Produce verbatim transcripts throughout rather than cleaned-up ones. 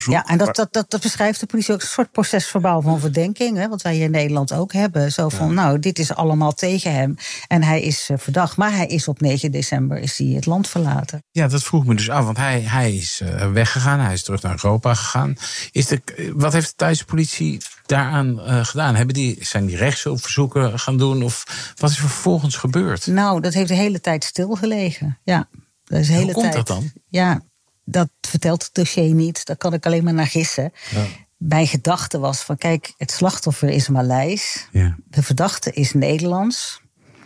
Ja, en dat, dat, dat, dat beschrijft de politie ook een soort procesverbaal van verdenking. Hè, wat wij hier in Nederland ook hebben. Zo van, ja. nou, dit is allemaal tegen hem. En hij is uh, verdacht. Maar hij is op negen december is hij het land verlaten. Ja, dat vroeg me dus af. Want hij, hij is uh, weggegaan. Hij is terug naar Europa gegaan. Is de, wat heeft de Thaise politie daaraan uh, gedaan? Hebben die, zijn die rechtshulpverzoeken gaan doen? Of wat is er vervolgens gebeurd? Nou, dat heeft de hele tijd stilgelegen. Ja, dat is de hele Hoe komt tijd. dat dan? Ja, dat vertelt het dossier niet. Daar kan ik alleen maar naar gissen. Ja. Mijn gedachte was van, kijk, het slachtoffer is Maleis. Ja. De verdachte is Nederlands.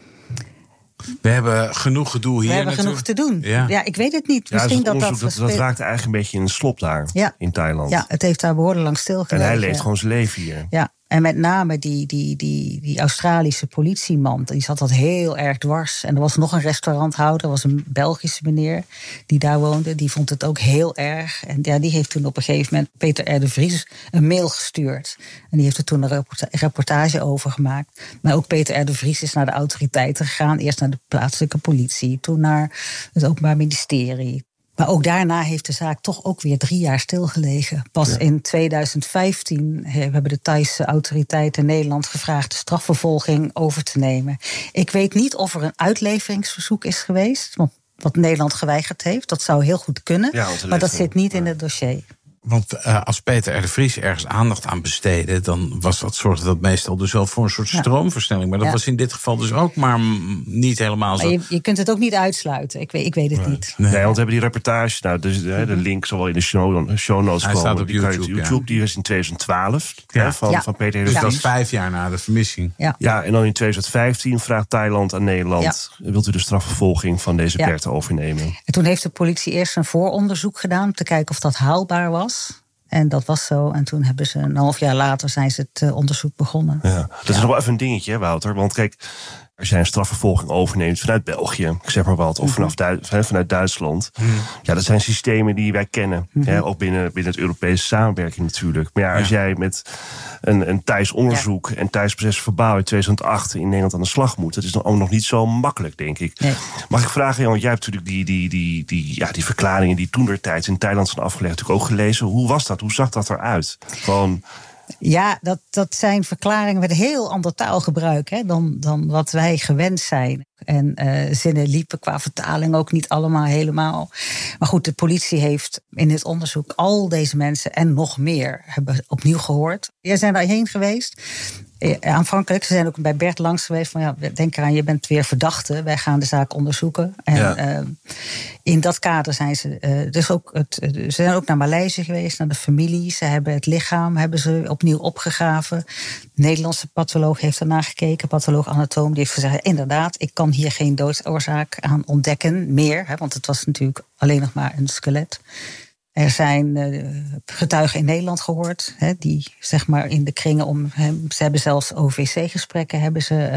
We hebben genoeg gedoe hier. We hebben natuurlijk. genoeg te doen. Ja. ja, ik weet het niet. Ja, Misschien dus dat, dat, dat, dat, dat raakt eigenlijk een beetje in de slop daar ja. in Thailand. Ja, het heeft daar behoorlijk lang stilgelegen. En hij leeft gewoon zijn leven hier. Ja. En met name die, die, die, die Australische politieman, die zat dat heel erg dwars. En er was nog een restauranthouder, er was een Belgische meneer die daar woonde. Die vond het ook heel erg. En ja, die heeft toen op een gegeven moment Peter R. de Vries een mail gestuurd. En die heeft er toen een reportage over gemaakt. Maar ook Peter R. de Vries is naar de autoriteiten gegaan. Eerst naar de plaatselijke politie, toen naar het Openbaar Ministerie. Maar ook daarna heeft de zaak toch ook weer drie jaar stilgelegen. Pas ja. in tweeduizend vijftien hebben de Thaise autoriteiten Nederland gevraagd de strafvervolging over te nemen. Ik weet niet of er een uitleveringsverzoek is geweest, wat Nederland geweigerd heeft. Dat zou heel goed kunnen, ja, maar dat zit niet ja. in het dossier. Want uh, als Peter R. de Vries ergens aandacht aan besteedde, dan was dat, zorgde dat meestal dus wel voor een soort ja. stroomversnelling. Maar dat ja. was in dit geval dus ook maar niet helemaal zo. Maar je, je kunt het ook niet uitsluiten. Ik weet, ik weet het nee. niet. Nee, want we hebben die reportage, nou, dus, de, de link zal wel in de show, show notes Hij komen. Staat op die YouTube, YouTube ja. Die was in tweeduizend twaalf ja. hè, van, ja. van Peter R. de Dus Vries. dat is vijf jaar na de vermissing. Ja, ja en dan in tweeduizend vijftien vraagt Thailand aan Nederland, ja. wilt u de strafvervolging van deze ja. Bert overnemen? En toen heeft de politie eerst een vooronderzoek gedaan om te kijken of dat haalbaar was. En dat was zo. En toen hebben ze een half jaar later zijn ze het uh, onderzoek begonnen. Ja, dat ja. is nog wel even een dingetje, hè, Wouter. Want kijk, als jij een strafvervolging overneemt vanuit België, ik zeg maar wat, of vanaf Du- vanuit Duitsland. Hmm. Ja, dat zijn systemen die wij kennen. Hmm. Hè, ook binnen, binnen het Europese samenwerking natuurlijk. Maar ja, als ja. jij met een, een Thais onderzoek ja. en Thais proces verbaal uit tweeduizend acht in Nederland aan de slag moet, dat is dan ook nog niet zo makkelijk, denk ik. Nee. Mag ik vragen, Jan, want jij hebt natuurlijk die, die, die, die, ja, die verklaringen die toentertijds in Thailand zijn afgelegd, natuurlijk ook gelezen. Hoe was dat? Hoe zag dat eruit? Gewoon. Ja, dat, dat zijn verklaringen met heel ander taalgebruik hè, dan, dan wat wij gewend zijn. En uh, zinnen liepen qua vertaling ook niet allemaal helemaal. Maar goed, de politie heeft in dit onderzoek al deze mensen en nog meer hebben opnieuw gehoord. Jij zijn daarheen geweest. Aanvankelijk, ze zijn ook bij Bert langs geweest van ja, denk eraan, je bent weer verdachte. Wij gaan de zaak onderzoeken. En ja. uh, in dat kader zijn ze uh, dus ook het, uh, ze zijn ook naar Maleisië geweest, naar de familie. Ze hebben het lichaam hebben ze opnieuw opgegraven. De Nederlandse patholoog heeft ernaar gekeken, patholoog-anatoom, die heeft gezegd, inderdaad, ik kan hier geen doodsoorzaak aan ontdekken meer, hè, want het was natuurlijk alleen nog maar een skelet. Er zijn uh, getuigen in Nederland gehoord, hè, die zeg maar in de kringen om hem. Ze hebben zelfs O V C-gesprekken hebben ze.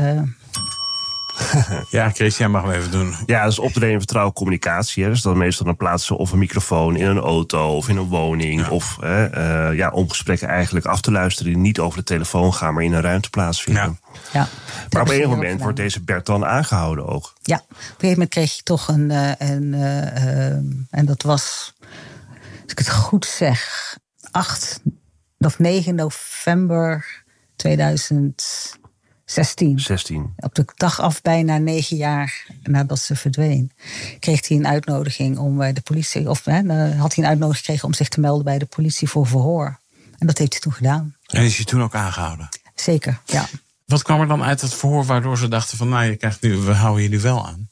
Uh... Ja, Christian mag we even doen. Ja, dat is optreden in vertrouwen communicatie. Hè. Dus dan meestal dan plaatsen of een microfoon in een auto of in een woning. Ja. Of uh, ja, om gesprekken eigenlijk af te luisteren die niet over de telefoon gaan, maar in een ruimte plaatsvinden. Ja. Ja, maar op een moment wordt deze Bert dan aangehouden ook. Ja, op een gegeven moment kreeg je toch een. Uh, een uh, uh, en dat was. Als ik het goed zeg, acht of negen november tweeduizend zestien. zestien. Op de dag af, bijna negen jaar nadat ze verdween, kreeg hij een uitnodiging om bij de politie, of hè, had hij een uitnodiging gekregen om zich te melden bij de politie voor verhoor. En dat heeft hij toen gedaan. En is hij toen ook aangehouden? Zeker, ja. Wat kwam er dan uit het verhoor waardoor ze dachten van, nou, je krijgt nu, we houden je nu wel aan?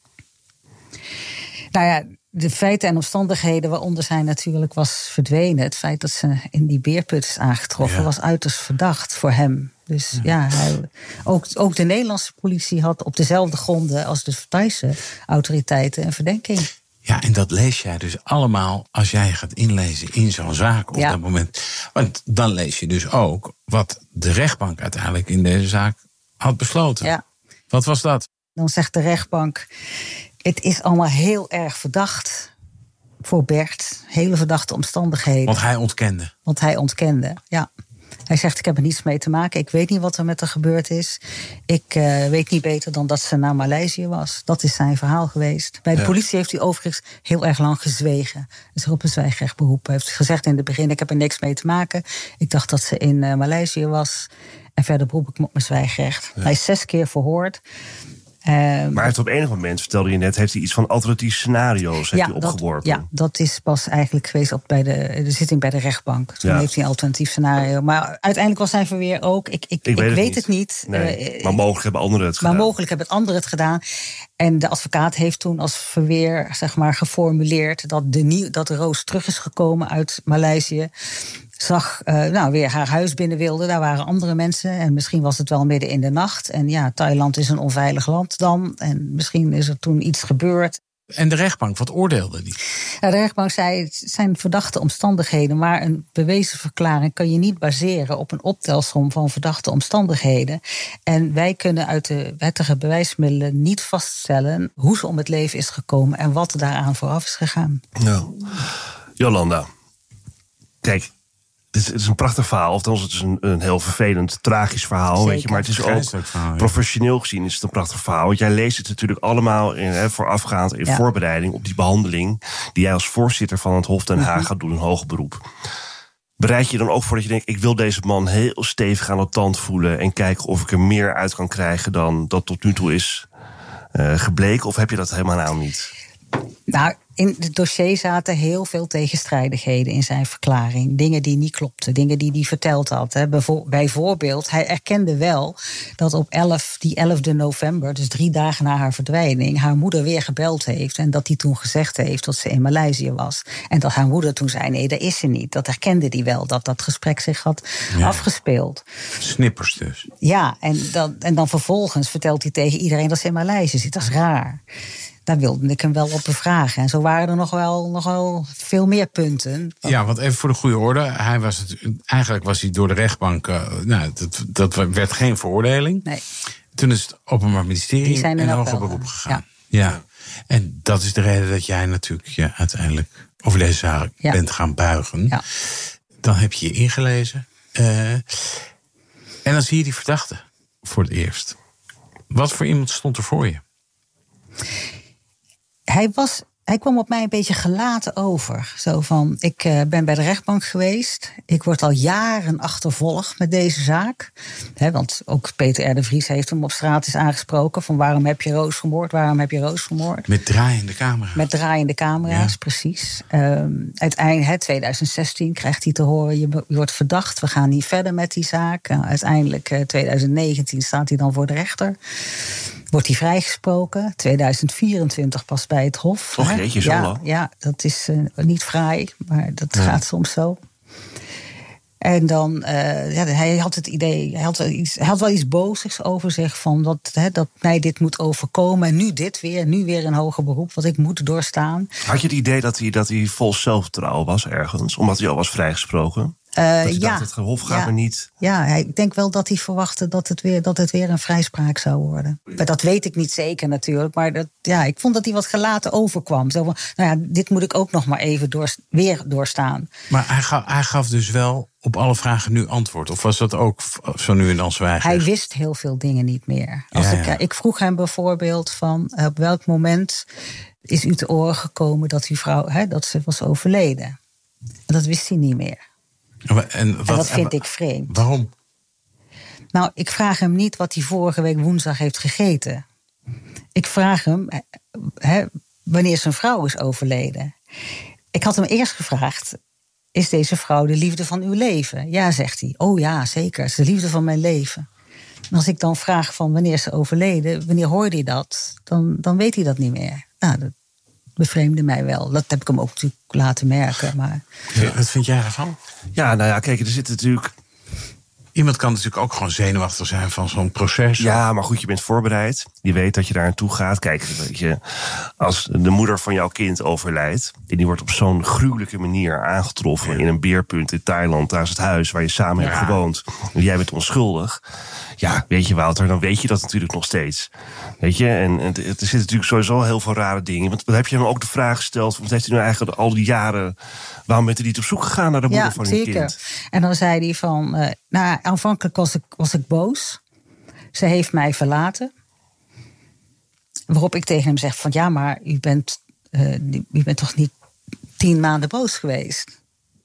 Nou ja, de feiten en omstandigheden waaronder zij natuurlijk was verdwenen. Het feit dat ze in die beerput is aangetroffen, ja. was uiterst verdacht voor hem. Dus ja, ja hij, ook, ook de Nederlandse politie had op dezelfde gronden als de Thaise autoriteiten een verdenking. Ja, en dat lees jij dus allemaal als jij gaat inlezen in zo'n zaak op ja. dat moment. Want dan lees je dus ook wat de rechtbank uiteindelijk in deze zaak had besloten. Ja. Wat was dat? Dan zegt de rechtbank, het is allemaal heel erg verdacht voor Bert. Hele verdachte omstandigheden. Want hij ontkende. Want hij ontkende, ja. Hij zegt, ik heb er niets mee te maken. Ik weet niet wat er met haar gebeurd is. Ik uh, weet niet beter dan dat ze naar Maleisië was. Dat is zijn verhaal geweest. Bij de ja. politie heeft hij overigens heel erg lang gezwegen. Dus op een zwijgrecht beroepen. Hij heeft gezegd in het begin, ik heb er niks mee te maken. Ik dacht dat ze in uh, Maleisië was. En verder beroep ik me op mijn zwijgrecht. Ja. Hij is zes keer verhoord. Um, maar hij heeft op enig moment, vertelde je net, heeft hij iets van alternatieve scenario's heeft ja, hij opgeworpen. Dat, ja, dat is pas eigenlijk geweest op bij de, de zitting bij de rechtbank. Toen ja. heeft hij een alternatief scenario. Maar uiteindelijk was zijn verweer ook, ik, ik, ik weet, ik het, weet niet. het niet. Nee, uh, maar mogelijk hebben anderen het maar gedaan. Maar mogelijk hebben het anderen het gedaan. En de advocaat heeft toen als verweer zeg maar, geformuleerd dat, de nieuw, dat Roos terug is gekomen uit Maleisië. Zag uh, nou, weer haar huis binnen wilde. Daar waren andere mensen. En misschien was het wel midden in de nacht. En ja, Thailand is een onveilig land dan. En misschien is er toen iets gebeurd. En de rechtbank, wat oordeelde die? Ja, de rechtbank zei, het zijn verdachte omstandigheden. Maar een bewezen verklaring kan je niet baseren op een optelsom van verdachte omstandigheden. En wij kunnen uit de wettige bewijsmiddelen niet vaststellen hoe ze om het leven is gekomen en wat daaraan vooraf is gegaan. Nou, Jolanda, kijk. Het is een prachtig verhaal, althans het is een, een heel vervelend, tragisch verhaal. Weet je, maar het is ook, verhaal, ja. professioneel gezien is het een prachtig verhaal. Want jij leest het natuurlijk allemaal in, hè, voorafgaand in ja. voorbereiding op die behandeling die jij als voorzitter van het Hof Den Haag mm-hmm. gaat doen, een hoger beroep. Bereid je dan ook voor dat je denkt, ik wil deze man heel stevig aan de tand voelen en kijken of ik er meer uit kan krijgen dan dat tot nu toe is uh, gebleken? Of heb je dat helemaal nou niet? Nou, in het dossier zaten heel veel tegenstrijdigheden in zijn verklaring. Dingen die niet klopten, dingen die hij verteld had. Hè. Bijvoorbeeld, hij erkende wel dat op elf, die elfde november, dus drie dagen na haar verdwijning, haar moeder weer gebeld heeft. En dat hij toen gezegd heeft dat ze in Maleisië was. En dat haar moeder toen zei, nee, dat is ze niet. Dat erkende hij wel, dat dat gesprek zich had ja. afgespeeld. Snippers dus. Ja, en dan, en dan vervolgens vertelt hij tegen iedereen dat ze in Maleisië zit. Dat is raar. Daar wilde ik hem wel op bevragen. En zo waren er nog wel, nog wel veel meer punten. Ja, want even voor de goede orde. Hij was het, eigenlijk was hij door de rechtbank. Uh, nou, dat, dat werd geen veroordeling. Nee. Toen is het Openbaar Ministerie in hoger beroep gegaan. Ja. ja. En dat is de reden dat jij natuurlijk je uiteindelijk over deze zaak ja. bent gaan buigen. Ja. Dan heb je je ingelezen. Uh, en dan zie je die verdachte voor het eerst. Wat voor iemand stond er voor je? Hij, was, hij kwam op mij een beetje gelaten over. Zo van, ik uh, ben bij de rechtbank geweest. Ik word al jaren achtervolgd met deze zaak. He, want ook Peter R. de Vries heeft hem op straat eens aangesproken. Van waarom heb je Roos vermoord? Waarom heb je Roos vermoord? Met draaiende camera's. Met draaiende camera's, ja. precies. Um, uiteindelijk, twintig zestien, krijgt hij te horen, je, je wordt verdacht. We gaan niet verder met die zaak. Nou, uiteindelijk, uh, twintig negentien, staat hij dan voor de rechter. Wordt hij vrijgesproken. twintig vierentwintig pas bij het Hof. Och jeetje, zo ja, lang. ja, dat is uh, niet fraai, maar dat ja. gaat soms zo. En dan, uh, ja, hij had het idee, hij had wel iets, hij had wel iets bozigs over zich van dat, hè, dat mij dit moet overkomen. En nu dit weer, nu weer een hoger beroep, wat ik moet doorstaan. Had je het idee dat hij, dat hij vol zelfvertrouwen was ergens, omdat hij al was vrijgesproken? Uh, dat je ja, dacht, het Hof gaat ja, me niet. Ja, ik denk wel dat hij verwachtte dat het weer, dat het weer een vrijspraak zou worden. Maar dat weet ik niet zeker natuurlijk. Maar dat, ja, ik vond dat hij wat gelaten overkwam. Zo van, nou ja, dit moet ik ook nog maar even door, weer doorstaan. Maar hij gaf, hij gaf dus wel op alle vragen nu antwoord? Of was dat ook zo nu en dan zwijgen? Hij wist heel veel dingen niet meer. Als ja, ja. Ik, ik vroeg hem bijvoorbeeld van, op welk moment is u te oren gekomen dat uw vrouw, hè, dat ze was overleden? En dat wist hij niet meer. En, wat, en dat vind ik vreemd. Waarom? Nou, ik vraag hem niet wat hij vorige week woensdag heeft gegeten. Ik vraag hem he, wanneer zijn vrouw is overleden. Ik had hem eerst gevraagd, is deze vrouw de liefde van uw leven? Ja, zegt hij. Oh ja, zeker, het is de liefde van mijn leven. En als ik dan vraag van wanneer ze overleden, wanneer hoorde hij dat? Dan, dan weet hij dat niet meer. Nou, dat bevreemde mij wel. Dat heb ik hem ook natuurlijk laten merken. Maar... Ja, wat vind jij ervan? Ja, nou ja, kijk, er zit natuurlijk... Iemand kan natuurlijk ook gewoon zenuwachtig zijn van zo'n proces. Ja, maar goed, je bent voorbereid. Je weet dat je daar naartoe gaat. Kijk, weet je, als de moeder van jouw kind overlijdt en die wordt op zo'n gruwelijke manier aangetroffen ja. in een beerpunt in Thailand, daar is het huis waar je samen ja. hebt gewoond. En jij bent onschuldig. Ja, weet je, Wouter, dan weet je dat natuurlijk nog steeds. Weet je, en, en er zitten natuurlijk sowieso heel veel rare dingen. Want dan heb je hem ook de vraag gesteld, wat heeft hij nou eigenlijk al die jaren, waarom bent u niet op zoek gegaan naar de moeder ja, van uw kind? En dan zei hij van, uh, Nou, aanvankelijk was ik, was ik boos. Ze heeft mij verlaten. Waarop ik tegen hem zeg van ja, maar u bent, uh, u bent toch niet tien maanden boos geweest?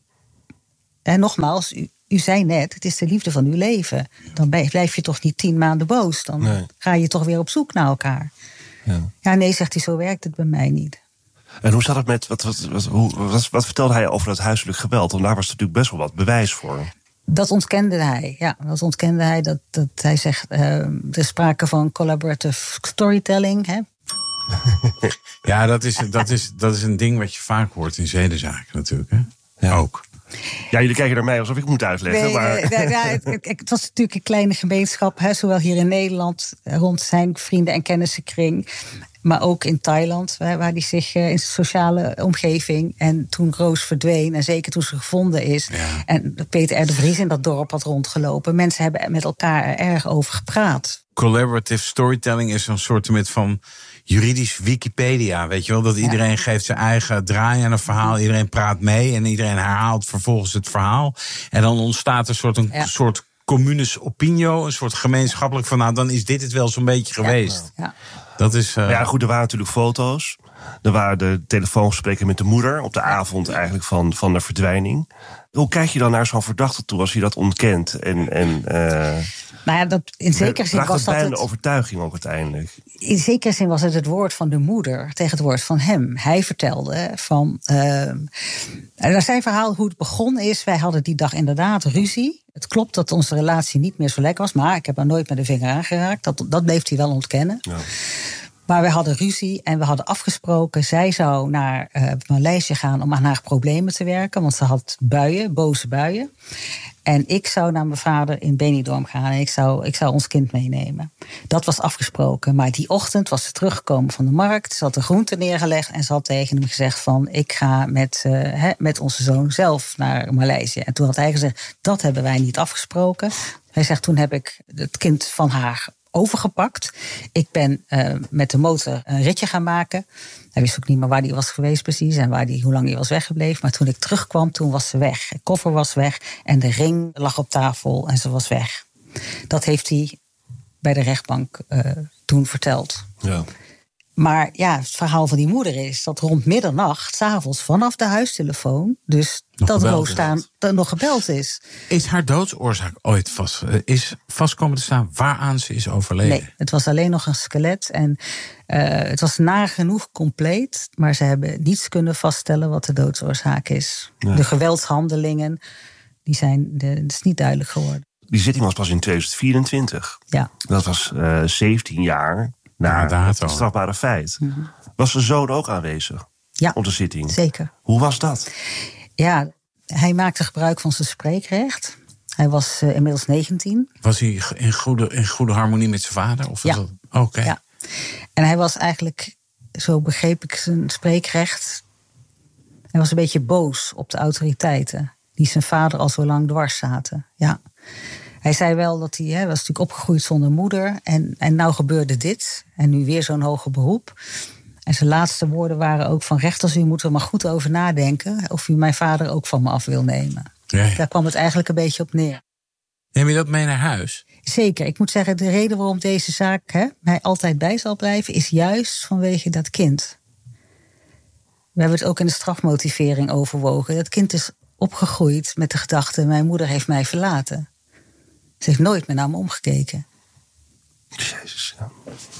En nogmaals, u, u zei net, het is de liefde van uw leven. Dan blijf je toch niet tien maanden boos. Dan nee. ga je toch weer op zoek naar elkaar. Ja, ja nee, zegt hij, zo werkt het bij mij niet. En hoe zat het met, wat, wat, wat, hoe, wat, wat vertelde hij over dat huiselijk geweld? Want daar was natuurlijk best wel wat bewijs voor. Dat ontkende hij, ja. Dat ontkende hij. Dat, dat hij zegt, uh, er is sprake van collaborative storytelling. Hè? Ja, dat is, dat, is, dat is een ding wat je vaak hoort in zedenzaken natuurlijk. Hè? Ja. Ook. Ja, jullie kijken naar mij alsof ik moet uitleggen. Nee, maar... nee, ja, het, het, het was natuurlijk een kleine gemeenschap. Hè, zowel hier in Nederland, rond zijn vrienden- en kennissenkring. Maar ook in Thailand, waar hij zich in zijn sociale omgeving. En toen Roos verdween, en zeker toen ze gevonden is. Ja. En Peter R. de Vries in dat dorp had rondgelopen. Mensen hebben met elkaar er erg over gepraat. Collaborative storytelling is een soort van juridisch Wikipedia, weet je wel? Dat iedereen ja. geeft zijn eigen draai aan een verhaal. Iedereen praat mee en iedereen herhaalt vervolgens het verhaal. En dan ontstaat een soort, een ja. soort communis opinio, een soort gemeenschappelijk van nou, dan is dit het wel zo'n beetje geweest. Ja. Ja. Dat is, uh... ja, goed, er waren natuurlijk foto's. Er waren de telefoongesprekken met de moeder op de avond eigenlijk van, van de verdwijning. Hoe kijk je dan naar zo'n verdachte toe als hij dat ontkent? En, en, uh, nou ja, dat, in zekere zin was dat bijna het, de overtuiging ook uiteindelijk. In zekere zin was het het woord van de moeder tegen het woord van hem. Hij vertelde van... Uh, naar zijn verhaal hoe het begonnen is. Wij hadden die dag inderdaad ruzie. Het klopt dat onze relatie niet meer zo lekker was. Maar ik heb er nooit met de vinger aangeraakt. Dat, dat bleef hij wel ontkennen. Ja. Maar we hadden ruzie en we hadden afgesproken. Zij zou naar uh, Maleisië gaan om aan haar problemen te werken. Want ze had buien, boze buien. En ik zou naar mijn vader in Benidorm gaan. En ik zou, ik zou ons kind meenemen. Dat was afgesproken. Maar die ochtend was ze teruggekomen van de markt. Ze had de groenten neergelegd. En ze had tegen hem gezegd van... ik ga met, uh, he, met onze zoon zelf naar Maleisië. En toen had hij gezegd, dat hebben wij niet afgesproken. Hij zegt, toen heb ik het kind van haar overgepakt. Ik ben uh, met de motor een ritje gaan maken. Hij wist ook niet meer waar hij was geweest precies en waar die, hoe lang hij was weggebleven. Maar toen ik terugkwam, toen was ze weg. De koffer was weg en de ring lag op tafel en ze was weg. Dat heeft hij bij de rechtbank uh, toen verteld. Ja. Maar ja, het verhaal van die moeder is dat rond middernacht, 's avonds vanaf de huistelefoon, dus nog dat Roos staan, dat nog gebeld is. Is haar doodsoorzaak ooit vast, is vast komen te staan waaraan ze is overleden? Nee, het was alleen nog een skelet en uh, het was nagenoeg compleet, maar ze hebben niets kunnen vaststellen wat de doodsoorzaak is. Ja. De geweldshandelingen, die zijn, de, dat is niet duidelijk geworden. Die zitting was pas in tweeduizend vierentwintig. Ja. Dat was uh, zeventien jaar na het strafbare feit. Mm-hmm. Was zijn zoon ook aanwezig? Ja, op de zitting? Zeker. Hoe was dat? Ja, hij maakte gebruik van zijn spreekrecht. Hij was uh, inmiddels negentien. Was hij in goede, in goede harmonie met zijn vader? Of ja. Oké. Okay. Ja. En hij was eigenlijk, zo begreep ik zijn spreekrecht, hij was een beetje boos op de autoriteiten die zijn vader al zo lang dwars zaten. Ja. Hij zei wel dat hij hè, was natuurlijk opgegroeid zonder moeder. En, en nou gebeurde dit. En nu weer zo'n hoger beroep. En zijn laatste woorden waren ook van... rechters, u moet er maar goed over nadenken... of u mijn vader ook van me af wil nemen. Ja, ja. Daar kwam het eigenlijk een beetje op neer. Neem je dat mee naar huis? Zeker. Ik moet zeggen, de reden waarom deze zaak hè, mij altijd bij zal blijven... is juist vanwege dat kind. We hebben het ook in de strafmotivering overwogen. Dat kind is opgegroeid met de gedachte... mijn moeder heeft mij verlaten. Ze heeft nooit meer naar me omgekeken. Jezus, ja.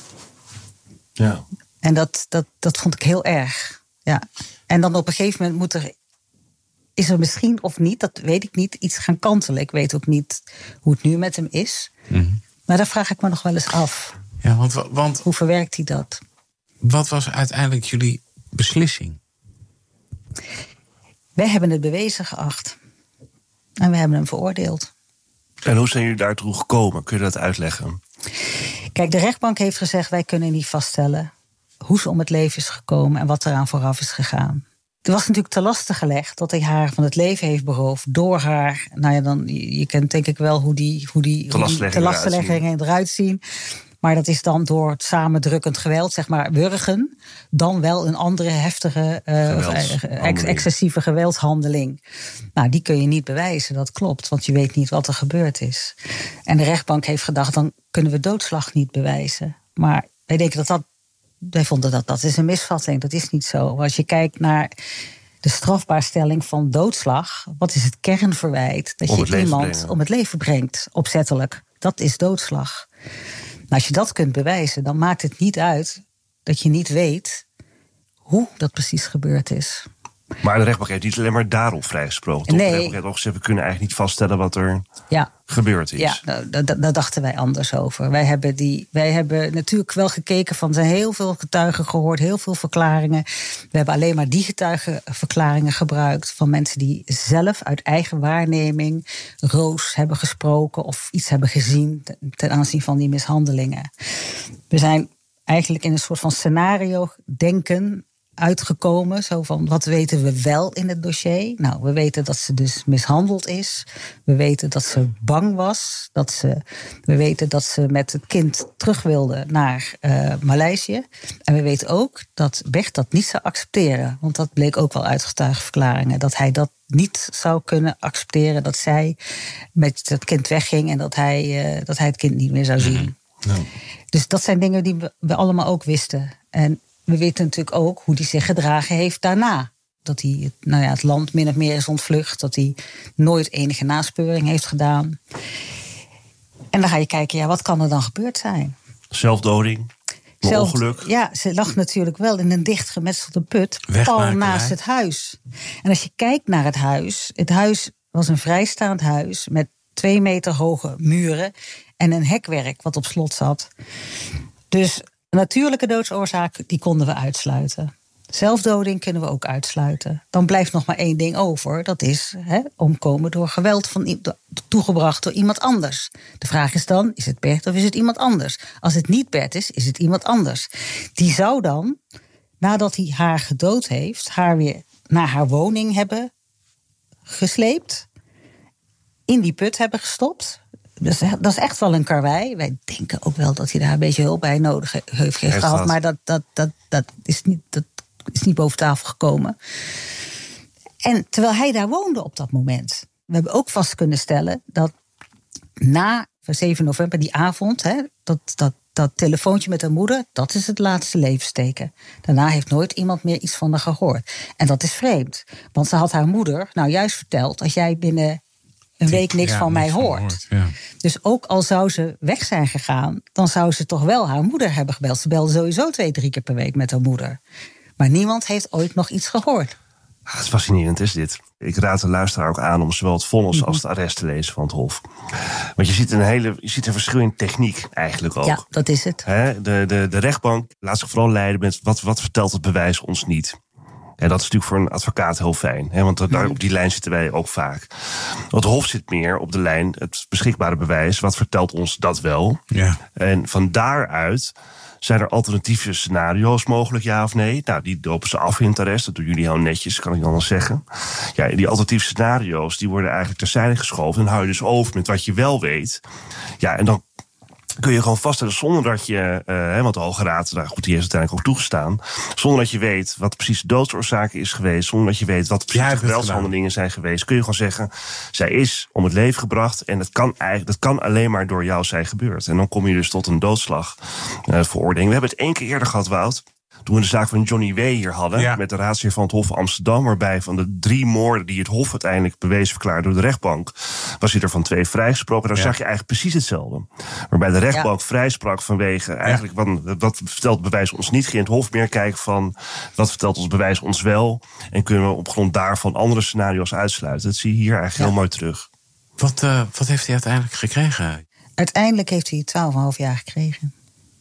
Ja. En dat, dat, dat vond ik heel erg. Ja. En dan op een gegeven moment moet er... is er misschien of niet, dat weet ik niet, iets gaan kantelen. Ik weet ook niet hoe het nu met hem is. Mm-hmm. Maar daar vraag ik me nog wel eens af. Ja, want, want, hoe verwerkt hij dat? Wat was uiteindelijk jullie beslissing? Wij hebben het bewezen geacht. En we hebben hem veroordeeld. En hoe zijn jullie daartoe gekomen? Kun je dat uitleggen? Kijk, de rechtbank heeft gezegd... wij kunnen niet vaststellen hoe ze om het leven is gekomen... en wat eraan vooraf is gegaan. Er was natuurlijk te laste gelegd dat hij haar van het leven heeft beroofd... door haar, nou ja, dan, je kent denk ik wel hoe die, hoe die, te lastenleggingen eruit zien. Maar dat is dan door het samendrukkend geweld, zeg maar wurgen, dan wel een andere heftige, uh, ex- excessieve geweldshandeling. Nou, die kun je niet bewijzen, dat klopt, want je weet niet wat er gebeurd is. En de rechtbank heeft gedacht, dan kunnen we doodslag niet bewijzen. Maar wij denken dat dat, wij vonden dat dat is een misvatting, dat is niet zo. Als je kijkt naar de strafbaarstelling van doodslag, wat is het kernverwijt? Dat je iemand brengen. om het leven brengt, opzettelijk. Dat is doodslag. Nou, als je dat kunt bewijzen, dan maakt het niet uit dat je niet weet hoe dat precies gebeurd is. Maar de rechtbank heeft niet alleen maar daarop vrijgesproken. Toch? Nee. De rechtbank heeft ook gezegd, we kunnen eigenlijk niet vaststellen wat er ja. gebeurd is. Ja, daar, daar dachten wij anders over. Wij hebben, die, wij hebben natuurlijk wel gekeken van, er zijn heel veel getuigen gehoord, heel veel verklaringen. We hebben alleen maar die getuigenverklaringen gebruikt van mensen die zelf uit eigen waarneming Roos hebben gesproken of iets hebben gezien ten aanzien van die mishandelingen. We zijn eigenlijk in een soort van scenario denken uitgekomen. Zo van, wat weten we wel in het dossier? Nou, we weten dat ze dus mishandeld is. We weten dat ze bang was. Dat ze, we weten dat ze met het kind terug wilde naar uh, Maleisië. En we weten ook dat Bert dat niet zou accepteren. Want dat bleek ook wel uit getuigenverklaringen. Dat hij dat niet zou kunnen accepteren. Dat zij met het kind wegging en dat hij, uh, dat hij het kind niet meer zou zien. No. Dus dat zijn dingen die we, we allemaal ook wisten. En we weten natuurlijk ook hoe hij zich gedragen heeft daarna. Dat hij het, nou ja, het land min of meer is ontvlucht. Dat hij nooit enige naspeuring heeft gedaan. En dan ga je kijken, ja, wat kan er dan gebeurd zijn? Zelfdoding, een Zelf, ongeluk. Ja, ze lag natuurlijk wel in een dicht gemetselde put. Pal naast het huis. En als je kijkt naar het huis. Het huis was een vrijstaand huis met twee meter hoge muren en een hekwerk wat op slot zat. Dus een natuurlijke doodsoorzaak, die konden we uitsluiten. Zelfdoding kunnen we ook uitsluiten. Dan blijft nog maar één ding over. Dat is hè, omkomen door geweld van, toegebracht door iemand anders. De vraag is dan, is het Bert of is het iemand anders? Als het niet Bert is, is het iemand anders. Die zou dan, nadat hij haar gedood heeft, haar weer naar haar woning hebben gesleept. In die put hebben gestopt. Dus dat is echt wel een karwei. Wij denken ook wel dat hij daar een beetje hulp bij nodig heeft, heeft gehad. Dat. Maar dat, dat, dat, dat, is niet, dat is niet boven tafel gekomen. En terwijl hij daar woonde op dat moment. We hebben ook vast kunnen stellen dat na zeven november, die avond, hè, dat, dat, dat telefoontje met haar moeder, dat is het laatste levensteken. Daarna heeft nooit iemand meer iets van haar gehoord. En dat is vreemd. Want ze had haar moeder nou juist verteld, als jij binnen een week niks ja, van mij hoort. hoort ja. Dus ook al zou ze weg zijn gegaan, dan zou ze toch wel haar moeder hebben gebeld. Ze belde sowieso twee, drie keer per week met haar moeder. Maar niemand heeft ooit nog iets gehoord. Ah, het is fascinerend, is dit. Ik raad de luisteraar ook aan om zowel het vonnis mm-hmm. als het arrest te lezen van het Hof. Want je ziet een hele, je ziet een verschil in techniek eigenlijk ook. Ja, dat is het. He, de, de, de rechtbank laat zich vooral leiden met wat, wat vertelt het bewijs ons niet. En dat is natuurlijk voor een advocaat heel fijn. Hè, want daar, op die lijn zitten wij ook vaak. Het Hof zit meer op de lijn, het beschikbare bewijs. Wat vertelt ons dat wel? Ja. En van daaruit zijn er alternatieve scenario's mogelijk, ja of nee? Nou, die dopen ze af in het arrest. Dat doen jullie heel netjes, kan ik dan wel zeggen. Ja, die alternatieve scenario's die worden eigenlijk terzijde geschoven. En hou je dus over met wat je wel weet. Ja, en dan kun je gewoon vaststellen zonder dat je, uh, want de Hoge Raad, nou goed, die heeft uiteindelijk ook toegestaan, zonder dat je weet wat precies de doodsoorzaak is geweest, zonder dat je weet wat precies de geweldshandelingen zijn geweest, kun je gewoon zeggen, zij is om het leven gebracht en dat kan eigenlijk, dat kan alleen maar door jou zijn gebeurd. En dan kom je dus tot een doodslag uh, veroordeling. We hebben het één keer eerder gehad, Wout, toen we de zaak van Johnny W. hier hadden, ja. met de raadsheer van het Hof Amsterdam, waarbij van de drie moorden die het Hof uiteindelijk bewezen verklaarde door de rechtbank, was hij er van twee vrijgesproken. Daar ja. zag je eigenlijk precies hetzelfde. Waarbij de rechtbank ja. vrijsprak vanwege eigenlijk, ja. wat, wat vertelt het bewijs ons niet, ging het Hof meer kijken van wat vertelt ons bewijs ons wel, en kunnen we op grond daarvan andere scenario's uitsluiten. Dat zie je hier eigenlijk ja. heel mooi terug. Wat, uh, wat heeft hij uiteindelijk gekregen? Uiteindelijk heeft hij twaalf komma vijf jaar gekregen.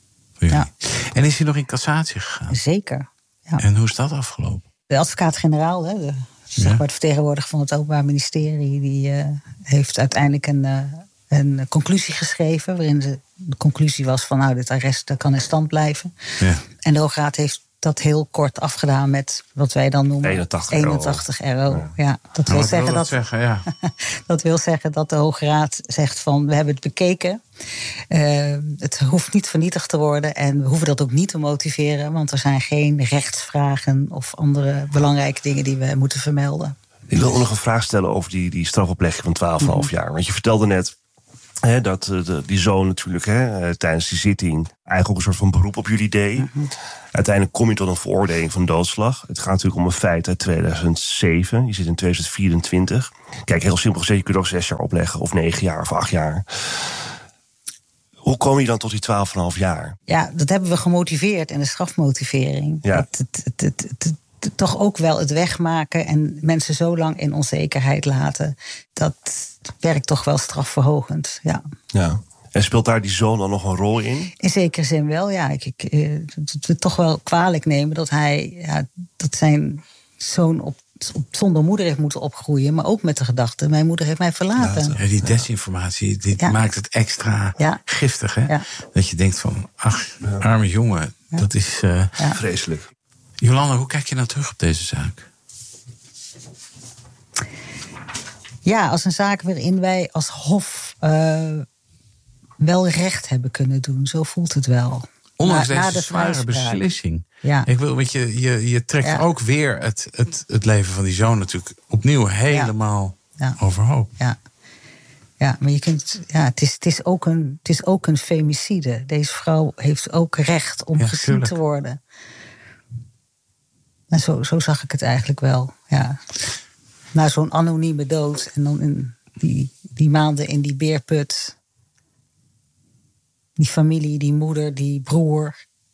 Ja. En is hij nog in cassatie gegaan? Zeker. Ja. En hoe is dat afgelopen? De advocaat-generaal, de, ja. zeg maar, de vertegenwoordiger van het Openbaar Ministerie, die uh, heeft uiteindelijk een, uh, een conclusie geschreven, waarin de, de conclusie was van nou, dit arrest kan in stand blijven. Ja. En de Hoge Raad heeft dat heel kort afgedaan met wat wij dan noemen eenentachtig euro. eenentachtig euro. Ja. Ja, dat Nou, wil zeggen wil dat, dat, zeggen, ja. dat wil zeggen dat de Hoge Raad zegt van we hebben het bekeken. Uh, het hoeft niet vernietigd te worden en we hoeven dat ook niet te motiveren, want er zijn geen rechtsvragen of andere belangrijke dingen die we moeten vermelden. Ik wil nog een vraag stellen over die, die strafoplegging van twaalf komma vijf jaar. Want je vertelde net hè, dat de, die zoon natuurlijk hè, tijdens die zitting eigenlijk ook een soort van beroep op jullie deed. Mm-hmm. Uiteindelijk kom je tot een veroordeling van doodslag. Het gaat natuurlijk om een feit uit tweeduizend zeven. Je zit in tweeduizend vierentwintig. Kijk, heel simpel gezegd, je kunt ook zes jaar opleggen of negen jaar of acht jaar. Hoe kom je dan tot die twaalf komma vijf jaar? Ja, dat hebben we gemotiveerd in de strafmotivering. Ja. Het, het, het, het, het, het, toch ook wel het wegmaken en mensen zo lang in onzekerheid laten. Dat werkt toch wel strafverhogend, ja. Ja. En speelt daar die zoon dan nog een rol in? In zekere zin wel, ja. Ik, ik, het we toch wel kwalijk nemen dat hij, ja, dat zijn zoon op, op, zonder moeder heeft moeten opgroeien, maar ook met de gedachte, mijn moeder heeft mij verlaten. Ja, die desinformatie, die ja. maakt het extra ja. giftig, hè? Ja. Dat je denkt van, ach, ja. arme jongen, ja. dat is uh, ja. vreselijk. Jolanda, hoe kijk je nou terug op deze zaak? Ja, als een zaak waarin wij als Hof uh, wel recht hebben kunnen doen. Zo voelt het wel. Ondanks na, deze na de zware beslissing. Ja. Ik wil, want je, je, je trekt ja. ook weer het, het, het leven van die zoon natuurlijk opnieuw helemaal ja. Ja. overhoop. Ja. Ja, maar je kunt, ja, het, is, het, is ook een, het is ook een femicide. Deze vrouw heeft ook recht om ja, gezien tuurlijk. te worden. En zo, zo zag ik het eigenlijk wel. Ja. Na zo'n anonieme dood en dan in die, die maanden in die beerput. Die familie, die moeder, die broer.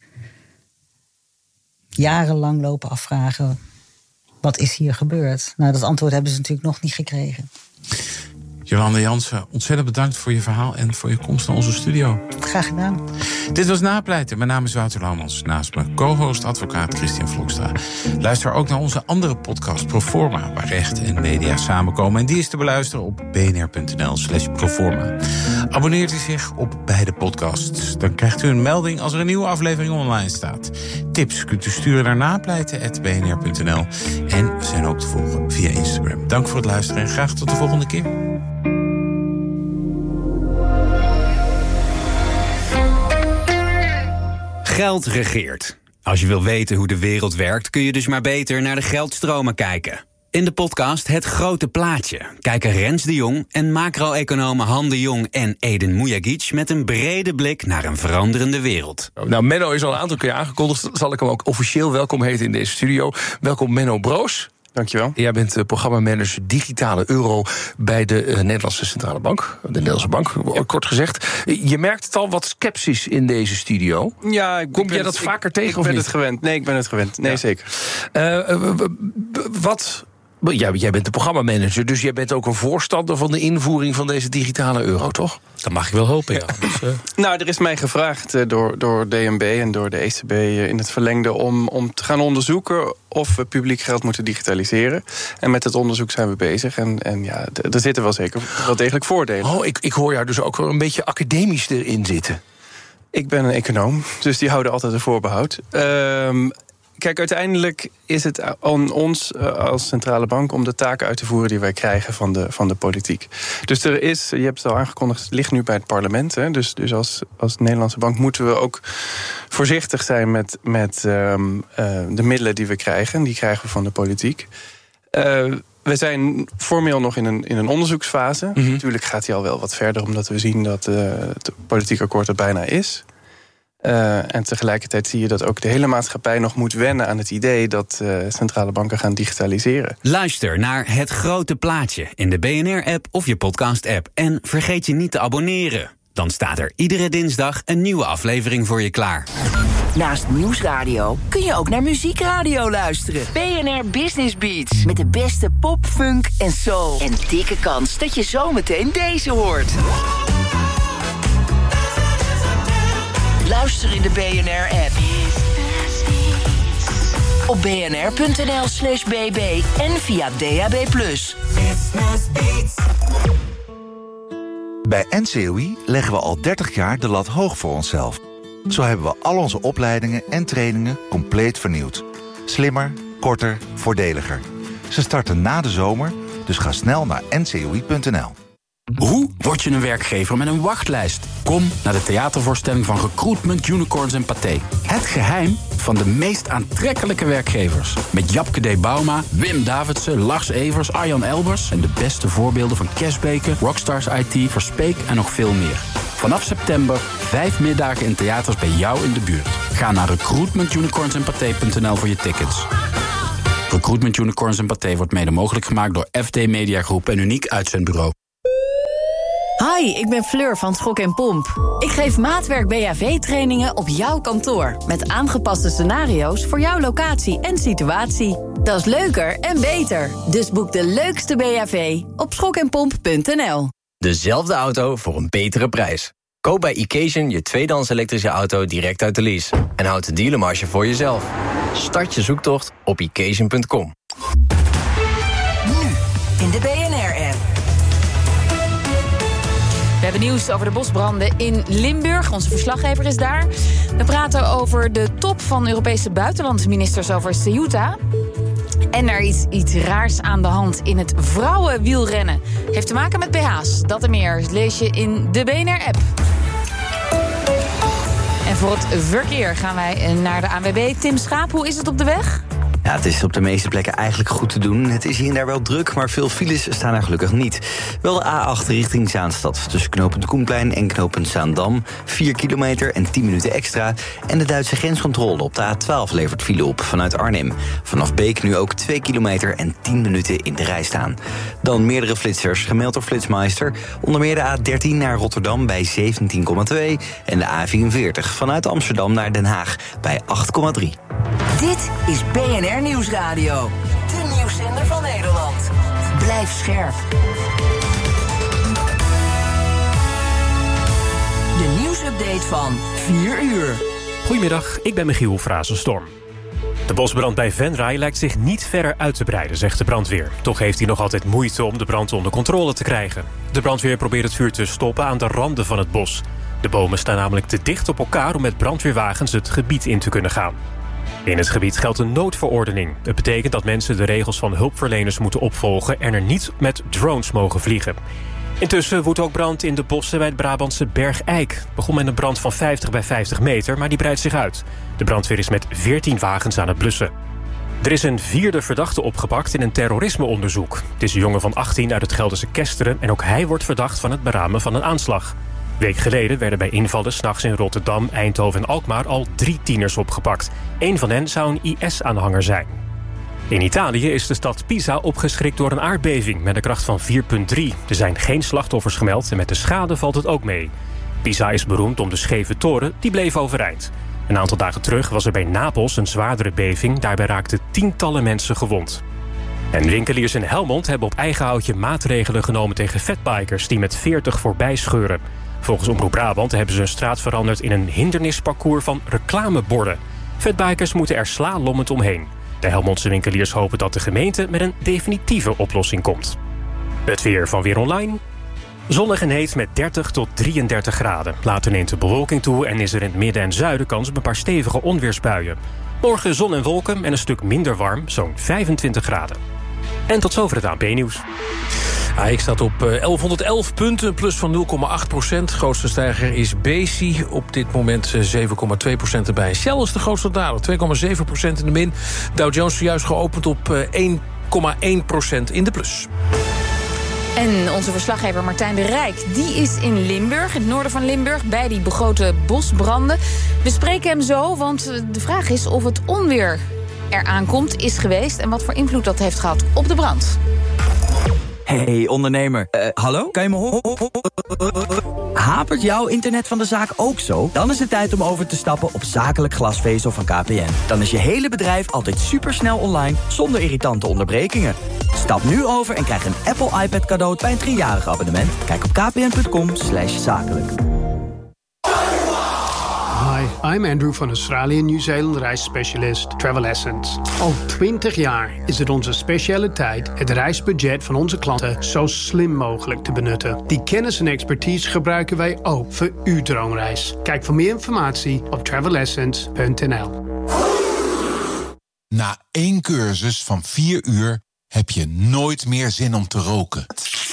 Jarenlang lopen afvragen, wat is hier gebeurd? Nou, dat antwoord hebben ze natuurlijk nog niet gekregen. Jolanda Jansen, ontzettend bedankt voor je verhaal en voor je komst naar onze studio. Graag gedaan. Dit was Napleiten. Mijn naam is Wouter Laumans. Naast me co-host advocaat Christian Vlokstra. Luister ook naar onze andere podcast Proforma, waar recht en media samenkomen. En die is te beluisteren op bnr.nl slash proforma. Abonneert u zich op beide podcasts. Dan krijgt u een melding als er een nieuwe aflevering online staat. Tips kunt u sturen naar napleiten apenstaartje b n r punt n l. En we zijn ook te volgen via Instagram. Dank voor het luisteren en graag tot de volgende keer. Geld regeert. Als je wil weten hoe de wereld werkt, kun je dus maar beter naar de geldstromen kijken. In de podcast Het Grote Plaatje kijken Rens de Jong en macro-economen Han de Jong en Eden Mujagic met een brede blik naar een veranderende wereld. Nou, Menno is al een aantal keer aangekondigd. Zal ik hem ook officieel welkom heten in deze studio. Welkom Menno Broos. Dankjewel. Jij bent uh, programmamanager digitale euro bij de uh, Nederlandse Centrale Bank. De Nederlandse Bank, ja. kort gezegd. Je merkt het al, wat sceptisch in deze studio. Ja, ik Kom ben jij dat het, vaker ik, tegen ik of ben niet? het gewend. Nee, ik ben het gewend. Nee, ja. zeker. Uh, wat... Ja, jij bent de programmamanager, dus jij bent ook een voorstander van de invoering van deze digitale euro, toch? Dat mag ik wel hopen, ja. ja. Dus, uh... Nou, er is mij gevraagd uh, door, door D N B en door de E C B uh, in het verlengde om, om te gaan onderzoeken of we publiek geld moeten digitaliseren. En met het onderzoek zijn we bezig. En, en ja, d- er zitten wel zeker wel degelijk voordelen. Oh, ik, ik hoor jou dus ook wel een beetje academisch erin zitten. Ik ben een econoom, dus die houden altijd een voorbehoud. Uh, Kijk, uiteindelijk is het aan ons als centrale bank om de taken uit te voeren die wij krijgen van de, van de politiek. Dus er is, je hebt het al aangekondigd, het ligt nu bij het parlement. Hè? Dus, dus als, als Nederlandse bank moeten we ook voorzichtig zijn met, met um, uh, de middelen die we krijgen. Die krijgen we van de politiek. Uh, we zijn formeel nog in een, in een onderzoeksfase. Mm-hmm. Natuurlijk gaat hij al wel wat verder, omdat we zien dat uh, het politiek akkoord er bijna is. Uh, en tegelijkertijd zie je dat ook de hele maatschappij nog moet wennen aan het idee dat uh, centrale banken gaan digitaliseren. Luister naar Het Grote Plaatje in de B N R-app of je podcast-app. En vergeet je niet te abonneren. Dan staat er iedere dinsdag een nieuwe aflevering voor je klaar. Naast Nieuwsradio kun je ook naar Muziekradio luisteren. B N R Business Beats. Met de beste pop, funk en soul. En dikke kans dat je zometeen deze hoort. Luister in de B N R-app. Op bnr.nl slash bb en via D A B plus. Bij N C O I leggen we al dertig jaar de lat hoog voor onszelf. Zo hebben we al onze opleidingen en trainingen compleet vernieuwd. Slimmer, korter, voordeliger. Ze starten na de zomer, dus ga snel naar n c o i punt n l. Hoe word je een werkgever met een wachtlijst? Kom naar de theatervoorstelling van Recruitment, Unicorns en Pathé. Het geheim van de meest aantrekkelijke werkgevers. Met Japke D. Bauma, Wim Davidsen, Lars Evers, Arjan Elbers... en de beste voorbeelden van Cashbaker, Rockstars I T, Verspeek en nog veel meer. Vanaf september vijf middagen in theaters bij jou in de buurt. Ga naar recruitment unicorns en pathé punt n l voor je tickets. Recruitment Unicorns en Pathé wordt mede mogelijk gemaakt door F D Media Groep en Uniek Uitzendbureau. Hi, ik ben Fleur van Schok en Pomp. Ik geef maatwerk B H V-trainingen op jouw kantoor. Met aangepaste scenario's voor jouw locatie en situatie. Dat is leuker en beter. Dus boek de leukste B H V op schok en pomp punt n l. Dezelfde auto voor een betere prijs. Koop bij Occasion je tweedehands elektrische auto direct uit de lease. En houd de dealermarge voor jezelf. Start je zoektocht op occasion punt com. Nu in de B N R-app. We hebben nieuws over de bosbranden in Limburg. Onze verslaggever is daar. We praten over de top van Europese buitenlandministers over Ceuta. En er is iets raars aan de hand in het vrouwenwielrennen. Heeft te maken met B H's. Dat en meer lees je in de B N R-app. En voor het verkeer gaan wij naar de A N W B. Tim Schaap, hoe is het op de weg? Ja, het is op de meeste plekken eigenlijk goed te doen. Het is hier en daar wel druk, maar veel files staan er gelukkig niet. Wel de A acht richting Zaanstad. Tussen knooppunt Koenplein en knooppunt Zaandam. vier kilometer en tien minuten extra. En de Duitse grenscontrole op de A twaalf levert file op vanuit Arnhem. Vanaf Beek nu ook twee kilometer en tien minuten in de rij staan. Dan meerdere flitsers, gemeld door Flitsmeister. Onder meer de A dertien naar Rotterdam bij zeventien komma twee. En de A vierenveertig vanuit Amsterdam naar Den Haag bij acht komma drie. Dit is B N R Nieuwsradio. De nieuwszender van Nederland. Blijf scherp. De nieuwsupdate van vier uur. Goedemiddag, ik ben Michiel Frazenstorm. De bosbrand bij Venray lijkt zich niet verder uit te breiden, zegt de brandweer. Toch heeft hij nog altijd moeite om de brand onder controle te krijgen. De brandweer probeert het vuur te stoppen aan de randen van het bos. De bomen staan namelijk te dicht op elkaar om met brandweerwagens het gebied in te kunnen gaan. In het gebied geldt een noodverordening. Het betekent dat mensen de regels van hulpverleners moeten opvolgen en er niet met drones mogen vliegen. Intussen woedt ook brand in de bossen bij het Brabantse Bergijk. Het begon met een brand van vijftig bij vijftig meter, maar die breidt zich uit. De brandweer is met veertien wagens aan het blussen. Er is een vierde verdachte opgepakt in een terrorismeonderzoek. Het is een jongen van achttien uit het Gelderse Kesteren en ook hij wordt verdacht van het beramen van een aanslag. Een week geleden werden bij invallen 's nachts in Rotterdam, Eindhoven en Alkmaar al drie tieners opgepakt. Eén van hen zou een I S-aanhanger zijn. In Italië is de stad Pisa opgeschrikt door een aardbeving met een kracht van vier komma drie. Er zijn geen slachtoffers gemeld en met de schade valt het ook mee. Pisa is beroemd om de scheve toren, die bleef overeind. Een aantal dagen terug was er bij Napels een zwaardere beving. Daarbij raakten tientallen mensen gewond. En winkeliers in Helmond hebben op eigen houtje maatregelen genomen tegen fatbikers die met veertig voorbij scheuren. Volgens Omroep Brabant hebben ze een straat veranderd in een hindernisparcours van reclameborden. Fatbikers moeten er slalommend omheen. De Helmondse winkeliers hopen dat de gemeente met een definitieve oplossing komt. Het weer van Weer Online. Zonnig en heet met dertig tot drieëndertig graden. Later neemt de bewolking toe en is er in het midden en zuiden kans op een paar stevige onweersbuien. Morgen zon en wolken en een stuk minder warm, zo'n vijfentwintig graden. En tot zover het A N P-nieuws. A X staat op elfhonderdelf punten, plus van nul komma acht procent. Grootste stijger is Besi, op dit moment zeven komma twee procent erbij. Shell is de grootste daler, twee komma zeven procent in de min. Dow Jones zojuist geopend op één komma één procent in de plus. En onze verslaggever Martijn de Rijk, die is in Limburg, in het noorden van Limburg, bij die begrote bosbranden. We spreken hem zo, want de vraag is of het onweer eraan komt, is geweest en wat voor invloed dat heeft gehad op de brand. Hey ondernemer, uh, hallo? Kan je me horen? Hapert jouw internet van de zaak ook zo? Dan is het tijd om over te stappen op zakelijk glasvezel van K P N. Dan is je hele bedrijf altijd supersnel online, zonder irritante onderbrekingen. Stap nu over en krijg een Apple iPad cadeau bij een driejarig abonnement. Kijk op kpn punt com slash zakelijk. Hi, I'm Andrew van Australië Nieuw-Zeeland reisspecialist Travel Essence. Al twintig jaar is het onze specialiteit het reisbudget van onze klanten zo slim mogelijk te benutten. Die kennis en expertise gebruiken wij ook voor uw droomreis. Kijk voor meer informatie op travel essence punt n l. Na één cursus van vier uur heb je nooit meer zin om te roken.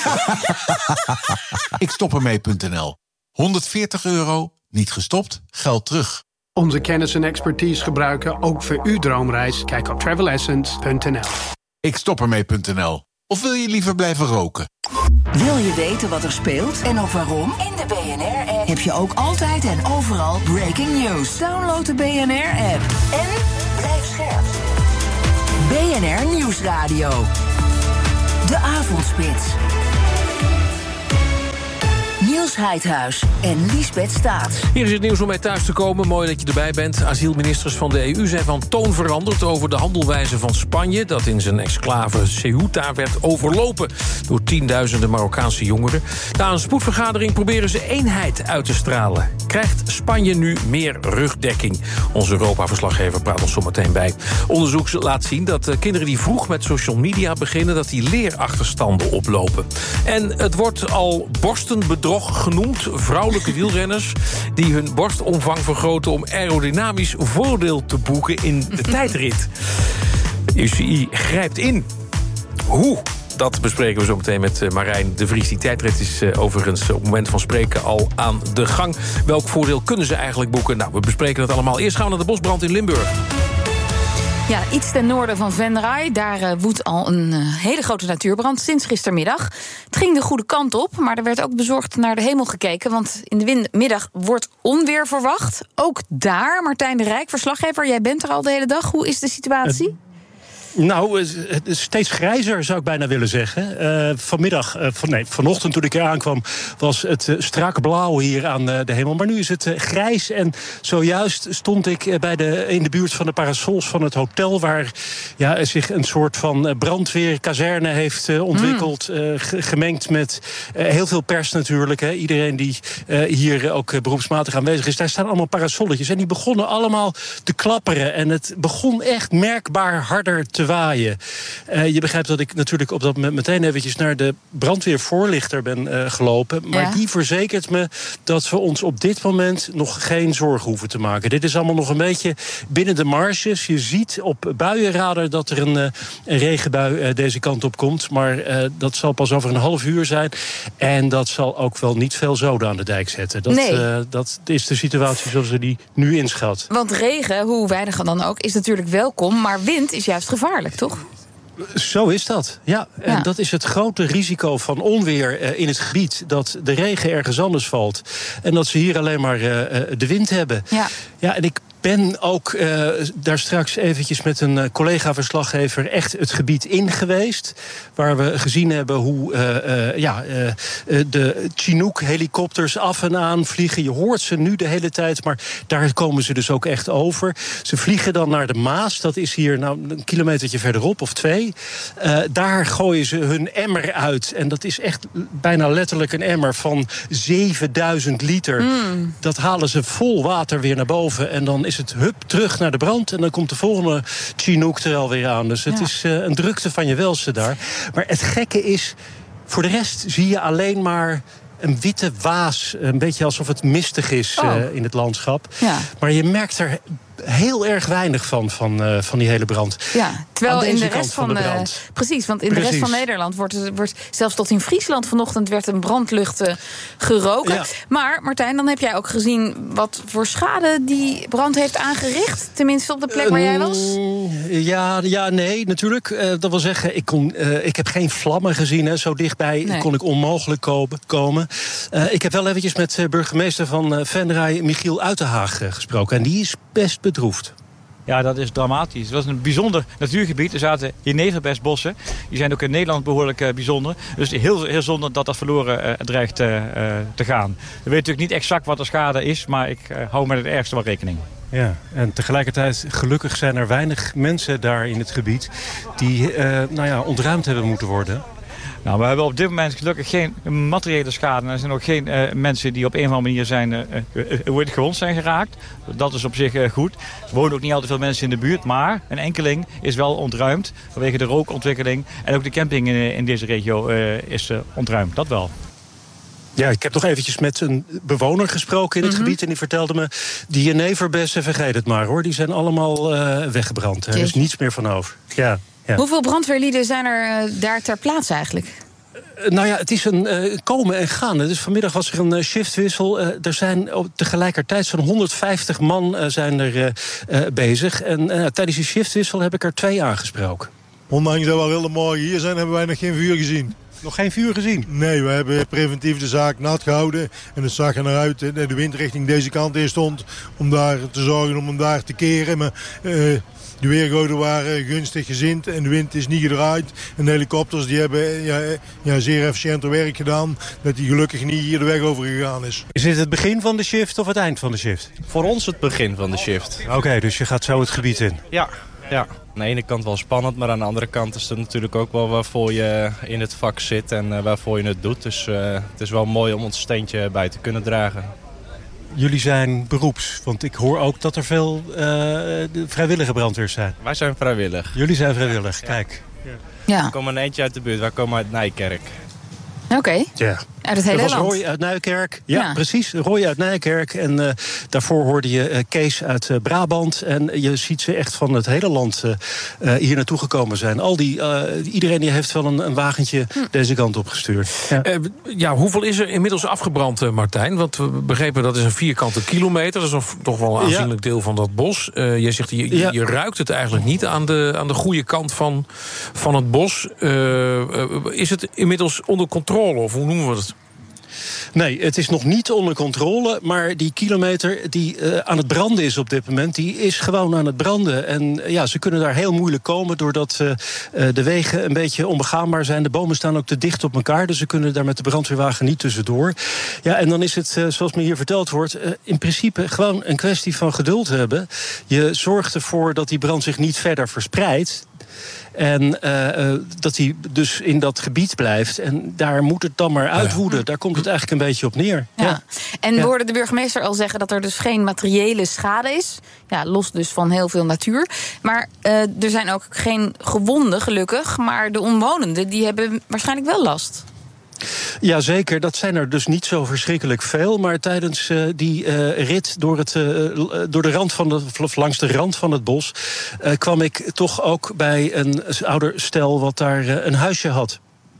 Ik stop ermee punt n l. honderdveertig euro, niet gestopt, geld terug. Onze kennis en expertise gebruiken ook voor uw droomreis. Kijk op travel essence punt n l. Ik stop ermee punt n l. Of wil je liever blijven roken? Wil je weten wat er speelt en ook waarom? In de B N R-app heb je ook altijd en overal breaking news. Download de B N R-app en blijf scherp. B N R Nieuwsradio. De Avondspits. Niels Heidhuis en Liesbeth Staats. Hier is het nieuws om mee thuis te komen. Mooi dat je erbij bent. Asielministers van de E U zijn van toon veranderd over de handelwijze van Spanje, dat in zijn exclave Ceuta werd overlopen door tienduizenden Marokkaanse jongeren. Na een spoedvergadering proberen ze eenheid uit te stralen. Krijgt Spanje nu meer rugdekking? Onze Europa-verslaggever praat ons zo meteen bij. Onderzoek laat zien dat de kinderen die vroeg met social media beginnen, dat die leerachterstanden oplopen. En het wordt al borstenbedrog genoemd. Vrouwelijke wielrenners die hun borstomvang vergroten om aerodynamisch voordeel te boeken in de tijdrit. De U C I grijpt in. Hoe? Dat bespreken we zo meteen met Marijn de Vries. Die tijdrit is uh, overigens op het moment van spreken al aan de gang. Welk voordeel kunnen ze eigenlijk boeken? Nou, we bespreken het allemaal. Eerst gaan we naar de bosbrand in Limburg. Ja, iets ten noorden van Venray. Daar uh, woedt al een uh, hele grote natuurbrand sinds gistermiddag. Het ging de goede kant op, maar er werd ook bezorgd naar de hemel gekeken. Want in de middag wordt onweer verwacht. Ook daar, Martijn de Rijk, verslaggever. Jij bent er al de hele dag. Hoe is de situatie? Uh, Nou, het is steeds grijzer, zou ik bijna willen zeggen. Uh, vanmiddag, uh, van, nee, vanochtend toen ik hier aankwam, was het uh, strak blauw hier aan uh, de hemel. Maar nu is het uh, grijs. En zojuist stond ik uh, bij de, in de buurt van de parasols van het hotel, waar ja, zich een soort van uh, brandweerkazerne heeft uh, ontwikkeld. Mm. Uh, g- gemengd met uh, heel veel pers natuurlijk. Hè. Iedereen die uh, hier uh, ook uh, beroepsmatig aanwezig is. Daar staan allemaal parasolletjes. En die begonnen allemaal te klapperen. En het begon echt merkbaar harder te waaien. Uh, je begrijpt dat ik natuurlijk op dat moment meteen eventjes naar de brandweervoorlichter ben uh, gelopen. Maar ja. die verzekert me dat we ons op dit moment nog geen zorgen hoeven te maken. Dit is allemaal nog een beetje binnen de marges. Je ziet op buienradar dat er een, uh, een regenbui uh, deze kant op komt. Maar uh, dat zal pas over een half uur zijn. En dat zal ook wel niet veel zoden aan de dijk zetten. Dat, nee. uh, dat is de situatie zoals we die nu inschat. Want regen, hoe weinig dan ook, is natuurlijk welkom. Maar wind is juist gevaarlijk. Toch? Zo is dat, ja. En ja. dat is het grote risico van onweer uh, in het gebied. Dat de regen ergens anders valt. En dat ze hier alleen maar uh, de wind hebben. Ja, ja en ik ben ook uh, daar straks eventjes met een uh, collega-verslaggever echt het gebied in geweest. Waar we gezien hebben hoe uh, uh, ja, uh, de Chinook-helikopters af en aan vliegen. Je hoort ze nu de hele tijd, maar daar komen ze dus ook echt over. Ze vliegen dan naar de Maas, dat is hier nou een kilometertje verderop of twee. Uh, daar gooien ze hun emmer uit. En dat is echt bijna letterlijk een emmer van zevenduizend liter. Mm. Dat halen ze vol water weer naar boven en dan is is het hup terug naar de brand. En dan komt de volgende Chinook er alweer aan. Dus het ja. is uh, een drukte van je welste daar. Maar het gekke is, voor de rest zie je alleen maar een witte waas. Een beetje alsof het mistig is oh. uh, in het landschap. Ja. Maar je merkt er heel erg weinig van, van, uh, van die hele brand. Ja, terwijl in de rest van, van de uh, precies, want in precies. de rest van Nederland wordt, wordt zelfs tot in Friesland vanochtend werd een brandlucht uh, geroken. Ja. Maar Martijn, dan heb jij ook gezien wat voor schade die brand heeft aangericht, tenminste op de plek waar jij was. Uh, ja, ja, nee, natuurlijk. Uh, dat wil zeggen, ik kon, uh, ik heb geen vlammen gezien. Hè. Zo dichtbij nee. kon ik onmogelijk komen. Uh, ik heb wel eventjes met uh, burgemeester van uh, Venray, Michiel Uitenhaag, uh, gesproken. En die is best bedroefd. Ja, dat is dramatisch. Het was een bijzonder natuurgebied. Er zaten hier nevelbestbossen. Die zijn ook in Nederland behoorlijk uh, bijzonder. Dus heel, heel zonde dat dat verloren uh, dreigt uh, uh, te gaan. We weten natuurlijk niet exact wat de schade is, maar ik uh, hou met het ergste wel rekening. Ja, en tegelijkertijd gelukkig zijn er weinig mensen daar in het gebied die uh, nou ja, ontruimd hebben moeten worden. Nou, we hebben op dit moment gelukkig geen materiële schade. Er zijn ook geen uh, mensen die op een of andere manier zijn, uh, uh, uh, gewond zijn geraakt. Dat is op zich uh, goed. Er wonen ook niet al te veel mensen in de buurt. Maar een enkeling is wel ontruimd vanwege de rookontwikkeling. En ook de camping in, in deze regio uh, is uh, ontruimd. Dat wel. Ja, ik heb nog eventjes met een bewoner gesproken in het mm-hmm. gebied. En die vertelde me, die jeneverbessen, vergeet het maar hoor. Die zijn allemaal uh, weggebrand. Er is niets meer van over. Ja, ja. Hoeveel brandweerlieden zijn er uh, daar ter plaatse eigenlijk? Uh, nou ja, het is een uh, komen en gaan. Dus vanmiddag was er een uh, shiftwissel. Uh, er zijn tegelijkertijd zo'n honderdvijftig man uh, zijn er uh, uh, bezig. En uh, tijdens die shiftwissel heb ik er twee aangesproken. Ondanks dat we wilde morgen hier zijn, hebben wij nog geen vuur gezien. Nog geen vuur gezien? Nee, we hebben preventief de zaak nat gehouden. En het zag er naar uit dat de wind richting deze kant in stond. Om daar te zorgen om hem daar te keren. Maar uh, de weergoden waren gunstig gezind en de wind is niet gedraaid. En de helikopters die hebben ja, ja, zeer efficiënt werk gedaan. Dat die gelukkig niet hier de weg over gegaan is. Is dit het begin van de shift of het eind van de shift? Voor ons het begin van de shift. Oké, okay, dus je gaat zo het gebied in? Ja, ja. Aan de ene kant wel spannend, maar aan de andere kant is het natuurlijk ook wel waarvoor je in het vak zit en uh, waarvoor je het doet. Dus uh, het is wel mooi om ons steentje bij te kunnen dragen. Jullie zijn beroeps, want ik hoor ook dat er veel uh, vrijwillige brandweers zijn. Wij zijn vrijwillig. Jullie zijn vrijwillig, ja. Kijk. Ja. We komen een eentje uit de buurt, wij komen uit Nijkerk. Oké. Okay. Ja. Uit het hele dat was land. Roy uit Nijkerk. Ja, ja. precies. Roy uit Nijkerk. En uh, daarvoor hoorde je uh, Kees uit uh, Brabant. En je ziet ze echt van het hele land uh, uh, hier naartoe gekomen zijn. Al die, uh, iedereen die heeft wel een, een wagentje hm. deze kant op gestuurd. Ja. Uh, ja, hoeveel is er inmiddels afgebrand, uh, Martijn? Want we begrepen dat is een vierkante kilometer. Dat is nog, toch wel een aanzienlijk ja. deel van dat bos. Uh, je zegt, je, ja. je ruikt het eigenlijk niet aan de, aan de goede kant van, van het bos. Uh, uh, is het inmiddels onder controle? Of hoe noemen we het? Nee, het is nog niet onder controle. Maar die kilometer die uh, aan het branden is op dit moment, die is gewoon aan het branden. En uh, ja, ze kunnen daar heel moeilijk komen doordat uh, uh, de wegen een beetje onbegaanbaar zijn. De bomen staan ook te dicht op elkaar, dus ze kunnen daar met de brandweerwagen niet tussendoor. Ja, en dan is het, uh, zoals me hier verteld wordt, uh, in principe gewoon een kwestie van geduld hebben. Je zorgt ervoor dat die brand zich niet verder verspreidt. En uh, uh, dat hij dus in dat gebied blijft. En daar moet het dan maar uitwoeden. Ja. Daar komt het eigenlijk een beetje op neer. Ja. Ja. En we ja. hoorden de burgemeester al zeggen dat er dus geen materiële schade is. Ja, los dus van heel veel natuur. Maar uh, er zijn ook geen gewonden, gelukkig. Maar de omwonenden die hebben waarschijnlijk wel last. Jazeker, dat zijn er dus niet zo verschrikkelijk veel. Maar tijdens uh, die uh, rit door, het, uh, door de rand van de, langs de rand van het bos Uh, kwam ik toch ook bij een ouder stel wat daar uh, een huisje had.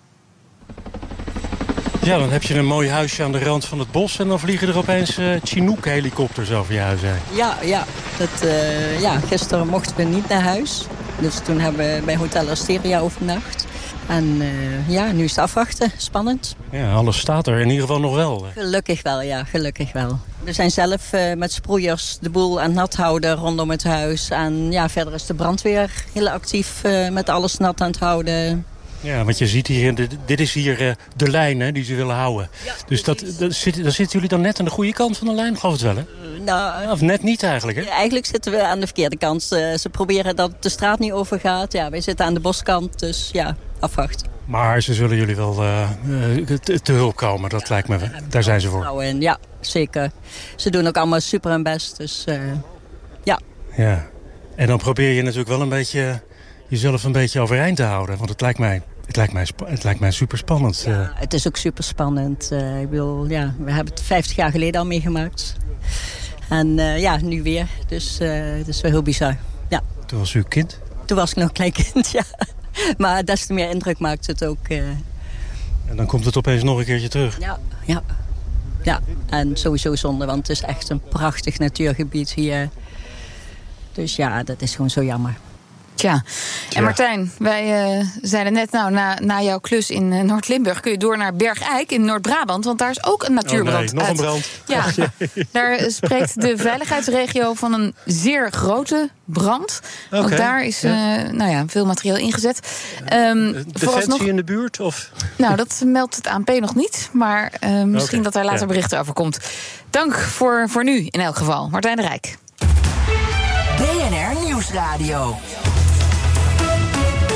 Ja, dan heb je een mooi huisje aan de rand van het bos en dan vliegen er opeens uh, Chinook-helikopters over je huis heen. Ja, ja, dat, uh, ja, gisteren mochten we niet naar huis. Dus toen hebben we bij Hotel Asteria overnacht. En uh, ja, nu is het afwachten. Spannend. Ja, alles staat er in ieder geval nog wel. Gelukkig wel, ja, gelukkig wel. We zijn zelf uh, met sproeiers de boel aan het nat houden rondom het huis. En ja, verder is de brandweer heel actief uh, met alles nat aan het houden. Ja, want je ziet hier, dit, dit is hier uh, de lijn hè, die ze willen houden. Ja, dus dat, dat zit, dan zitten jullie dan net aan de goede kant van de lijn, geloof het wel, hè? Uh, nou, of net niet eigenlijk, hè? Ja, eigenlijk zitten we aan de verkeerde kant. Uh, ze proberen dat de straat niet overgaat. Ja, wij zitten aan de boskant, dus ja, afwachten. Maar ze zullen jullie wel uh, te, te hulp komen, dat lijkt me. Daar zijn ze voor. Nou, en ja, zeker. Ze doen ook allemaal super hun best, dus uh, ja. Ja, en dan probeer je natuurlijk wel een beetje jezelf een beetje overeind te houden. Want het lijkt mij, het lijkt mij, het lijkt mij super spannend. Ja, het is ook super spannend. Uh, ik bedoel, ja, we hebben het vijftig jaar geleden al meegemaakt. En uh, ja, nu weer. Dus uh, het is wel heel bizar. Ja. Toen was u kind? Toen was ik nog een klein kind, ja. Maar des te meer indruk maakt het ook. Uh... En dan komt het opeens nog een keertje terug. Ja, ja. Ja, en sowieso zonde, want het is echt een prachtig natuurgebied hier. Dus ja, dat is gewoon zo jammer. Tja, en ja. Martijn, wij uh, zeiden net, nou, na, na jouw klus in uh, Noord-Limburg kun je door naar Bergijk in Noord-Brabant, want daar is ook een natuurbrand. Oh nee, nog een brand. Ja, daar spreekt de veiligheidsregio van een zeer grote brand. Okay, want daar is uh, ja. nou ja, veel materieel ingezet. Um, Defensie in de buurt? Of? Nou, dat meldt het A N P nog niet, maar uh, misschien okay, dat daar later ja. berichten over komt. Dank voor, voor nu in elk geval. Martijn de Rijk. B N R Nieuwsradio.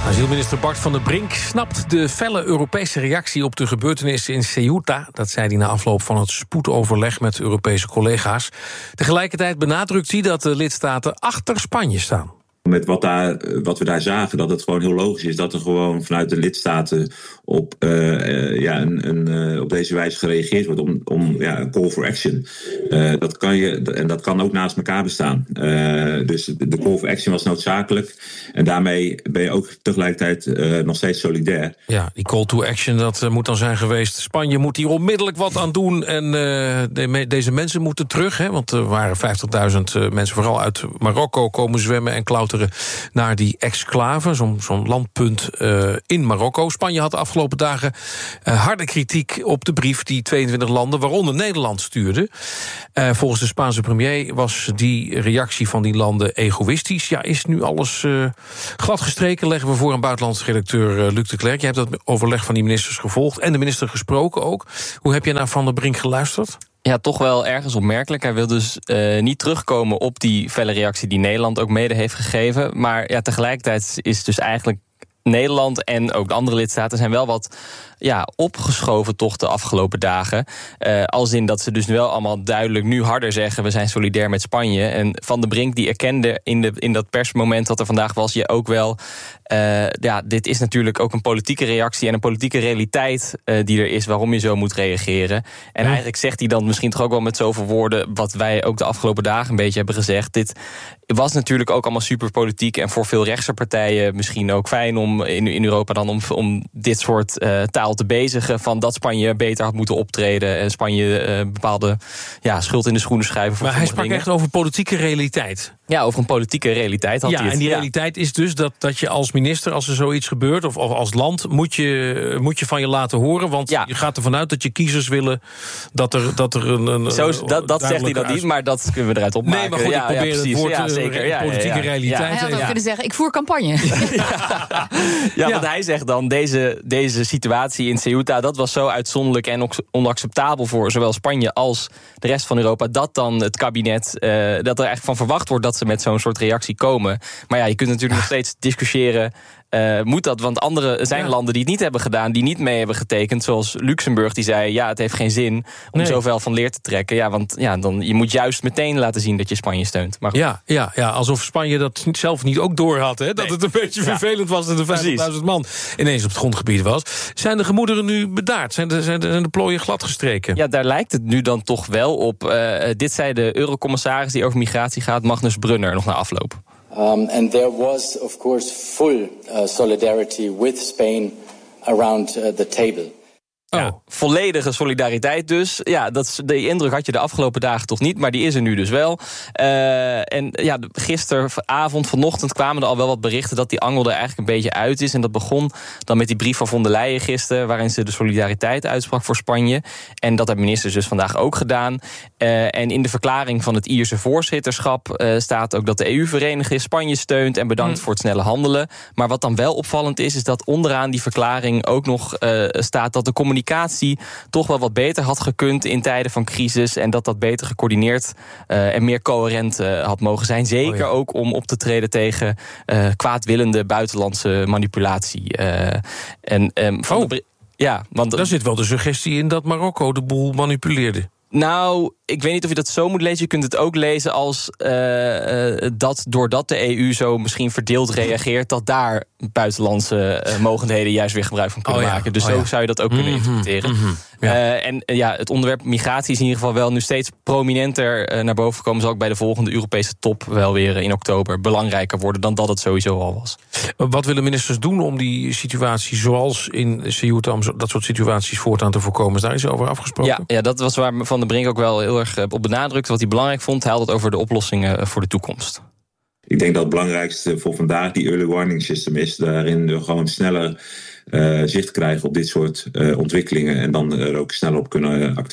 Asielminister Bart van der Brink snapt de felle Europese reactie op de gebeurtenissen in Ceuta. Dat zei hij na afloop van het spoedoverleg met Europese collega's. Tegelijkertijd benadrukt hij dat de lidstaten achter Spanje staan. Met wat, daar, wat we daar zagen, dat het gewoon heel logisch is dat er gewoon vanuit de lidstaten op, uh, uh, ja, een, een, uh, op deze wijze gereageerd wordt om, om ja, een call for action. Uh, dat kan je, en dat kan ook naast elkaar bestaan. Uh, dus de call for action was noodzakelijk. En daarmee ben je ook tegelijkertijd uh, nog steeds solidair. Ja, die call to action, dat uh, moet dan zijn geweest. Spanje moet hier onmiddellijk wat aan doen. En uh, de, deze mensen moeten terug. Hè, want er waren vijftigduizend uh, mensen, vooral uit Marokko, komen zwemmen en klauteren naar die exclave, zo'n zo'n landpunt uh, in Marokko. Spanje had de afgelopen dagen uh, harde kritiek op de brief die tweeëntwintig landen, waaronder Nederland, stuurde. Uh, volgens de Spaanse premier was die reactie van die landen egoïstisch. Ja, is nu alles uh, gladgestreken, leggen we voor aan buitenlands redacteur uh, Luc de Klerk. Je hebt dat overleg van die ministers gevolgd en de minister gesproken ook. Hoe heb je naar Van der Brink geluisterd? Ja, toch wel ergens opmerkelijk. Hij wil dus uh, niet terugkomen op die felle reactie die Nederland ook mede heeft gegeven. Maar ja, tegelijkertijd is dus eigenlijk Nederland en ook de andere lidstaten zijn wel wat ja, opgeschoven toch de afgelopen dagen. Uh, als in dat ze dus wel allemaal duidelijk nu harder zeggen, we zijn solidair met Spanje. En Van der Brink die erkende in, de, in dat persmoment dat er vandaag was, je ook wel, uh, ja, dit is natuurlijk ook een politieke reactie en een politieke realiteit uh, die er is waarom je zo moet reageren. En ja. eigenlijk zegt hij dan misschien toch ook wel met zoveel woorden wat wij ook de afgelopen dagen een beetje hebben gezegd. Dit was natuurlijk ook allemaal super politiek en voor veel rechtse partijen misschien ook fijn om in, in Europa dan om, om dit soort uh, taal te bezigen van dat Spanje beter had moeten optreden en Spanje uh, bepaalde ja, schuld in de schoenen schuiven. Voor maar hij sprak dingen. echt over politieke realiteit. Ja, over een politieke realiteit had ja, hij het. En die ja. realiteit is dus dat, dat je als minister, als er zoiets gebeurt, of, of als land, moet je, moet je van je laten horen. Want ja. je gaat ervan uit dat je kiezers willen dat er, dat er een. een Zo, dat dat zegt hij dan niet, maar dat kunnen we eruit opmaken. Nee, maar goed, ja, ik probeer ja, het woord ja, zeker. Ja, politieke ja, ja. realiteit. Ja. Hij had ook ja. kunnen zeggen, ik voer campagne. ja, ja, want hij zegt dan, deze, deze situatie in Ceuta, dat was zo uitzonderlijk en ook onacceptabel voor zowel Spanje als de rest van Europa, dat dan het kabinet, uh, dat er eigenlijk van verwacht wordt dat ze met zo'n soort reactie komen. Maar ja, je kunt natuurlijk nog steeds discussiëren, Uh, moet dat? Want andere zijn ja. landen die het niet hebben gedaan, die niet mee hebben getekend, zoals Luxemburg, die zei, ja, het heeft geen zin om nee. zoveel van leer te trekken. Ja, want ja, dan, je moet juist meteen laten zien dat je Spanje steunt. Maar ja, ja, ja, alsof Spanje dat zelf niet ook door had, hè? Dat nee. het een beetje ja. vervelend was dat er vijftigduizend man ineens op het grondgebied was. Zijn de gemoederen nu bedaard? Zijn de, zijn de, zijn de plooien gladgestreken? Ja, daar lijkt het nu dan toch wel op. Uh, dit zei de eurocommissaris die over migratie gaat, Magnus Brunner, nog na afloop. Um, and there was, of course, full uh, solidarity with Spain around uh, the table. Ja, oh. Volledige solidariteit dus. Ja, dat is, de indruk had je de afgelopen dagen toch niet, maar die is er nu dus wel. Uh, en ja, gisteravond, vanochtend kwamen er al wel wat berichten dat die angel er eigenlijk een beetje uit is. En dat begon dan met die brief van von der Leyen gisteren, waarin ze de solidariteit uitsprak voor Spanje. En dat hebben ministers dus vandaag ook gedaan. Uh, en in de verklaring van het Ierse voorzitterschap uh, staat ook dat de E U verenigd is, Spanje steunt en bedankt mm. voor het snelle handelen. Maar wat dan wel opvallend is, is dat onderaan die verklaring ook nog uh, staat dat de communicatie toch wel wat beter had gekund in tijden van crisis en dat dat beter gecoördineerd uh, en meer coherent uh, had mogen zijn. Zeker oh ja. ook om op te treden tegen uh, kwaadwillende buitenlandse manipulatie. Uh, en, um, van oh. de, ja, want daar zit wel de suggestie in dat Marokko de boel manipuleerde. Nou, ik weet niet of je dat zo moet lezen. Je kunt het ook lezen als uh, uh, dat doordat de E U zo misschien verdeeld reageert, dat daar buitenlandse uh, mogendheden juist weer gebruik van kunnen oh ja, maken. Dus oh zo ja. zou je dat ook kunnen mm-hmm, interpreteren. Mm-hmm, ja. uh, en uh, ja, het onderwerp migratie is in ieder geval wel nu steeds prominenter uh, naar boven gekomen. Zal ook bij de volgende Europese top wel weer in oktober belangrijker worden dan dat het sowieso al was. Wat willen ministers doen om die situatie zoals in Ceuta, om dat soort situaties voortaan te voorkomen? Is daar iets over afgesproken? Ja, ja, dat was waar Van der Brink ook wel heel erg op benadrukt. Wat hij belangrijk vond, hij had het over de oplossingen voor de toekomst. Ik denk dat het belangrijkste voor vandaag die early warning system is. Daarin we gewoon sneller uh, zicht krijgen op dit soort uh, ontwikkelingen en dan er ook sneller op kunnen acteren.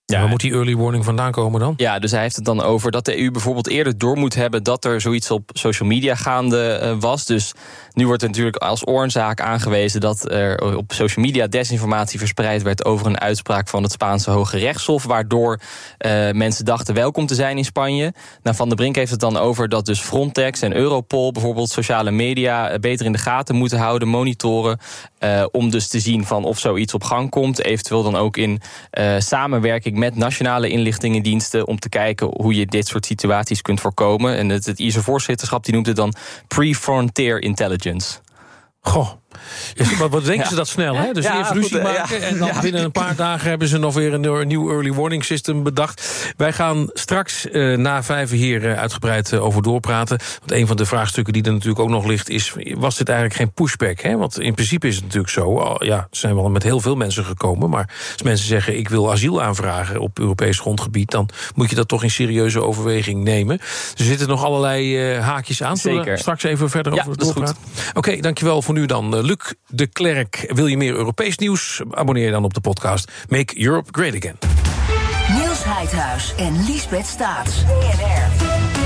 Ja, waar moet die early warning vandaan komen dan? Ja, dus hij heeft het dan over dat de E U bijvoorbeeld eerder door moet hebben dat er zoiets op social media gaande uh, was. Dus nu wordt er natuurlijk als oorzaak aangewezen dat er op social media desinformatie verspreid werd over een uitspraak van het Spaanse Hoge Rechtshof, waardoor uh, mensen dachten welkom te zijn in Spanje. Nou, Van der Brink heeft het dan over dat dus Frontex en Europol bijvoorbeeld sociale media beter in de gaten moeten houden, monitoren, uh, om dus te zien van of zoiets op gang komt. Eventueel dan ook in uh, samenwerking met nationale inlichtingendiensten om te kijken hoe je dit soort situaties kunt voorkomen. En het, het I S O-voorzitterschap die noemt het dan Pre-Frontier Intelligence. Goh. Ja, maar wat denken ja. ze dat snel, hè? Dus ja, eerst ruzie goed, maken ja. en dan ja. binnen een paar dagen hebben ze nog weer een, een nieuw early warning system bedacht. Wij gaan straks uh, na vijven hier uh, uitgebreid uh, over doorpraten. Want een van de vraagstukken die er natuurlijk ook nog ligt is, was dit eigenlijk geen pushback? Hè? Want in principe is het natuurlijk zo, al, ja, er zijn wel met heel veel mensen gekomen, maar als mensen zeggen ik wil asiel aanvragen op Europees grondgebied, dan moet je dat toch in serieuze overweging nemen. Er zitten nog allerlei uh, haakjes aan. Zullen we straks even verder ja, over doorpraten? Oké, okay, dankjewel voor nu dan. Uh, Luc de Klerk, wil je meer Europees nieuws? Abonneer je dan op de podcast Make Europe Great Again. Niels Heidhuis en Liesbeth Staats. B N R.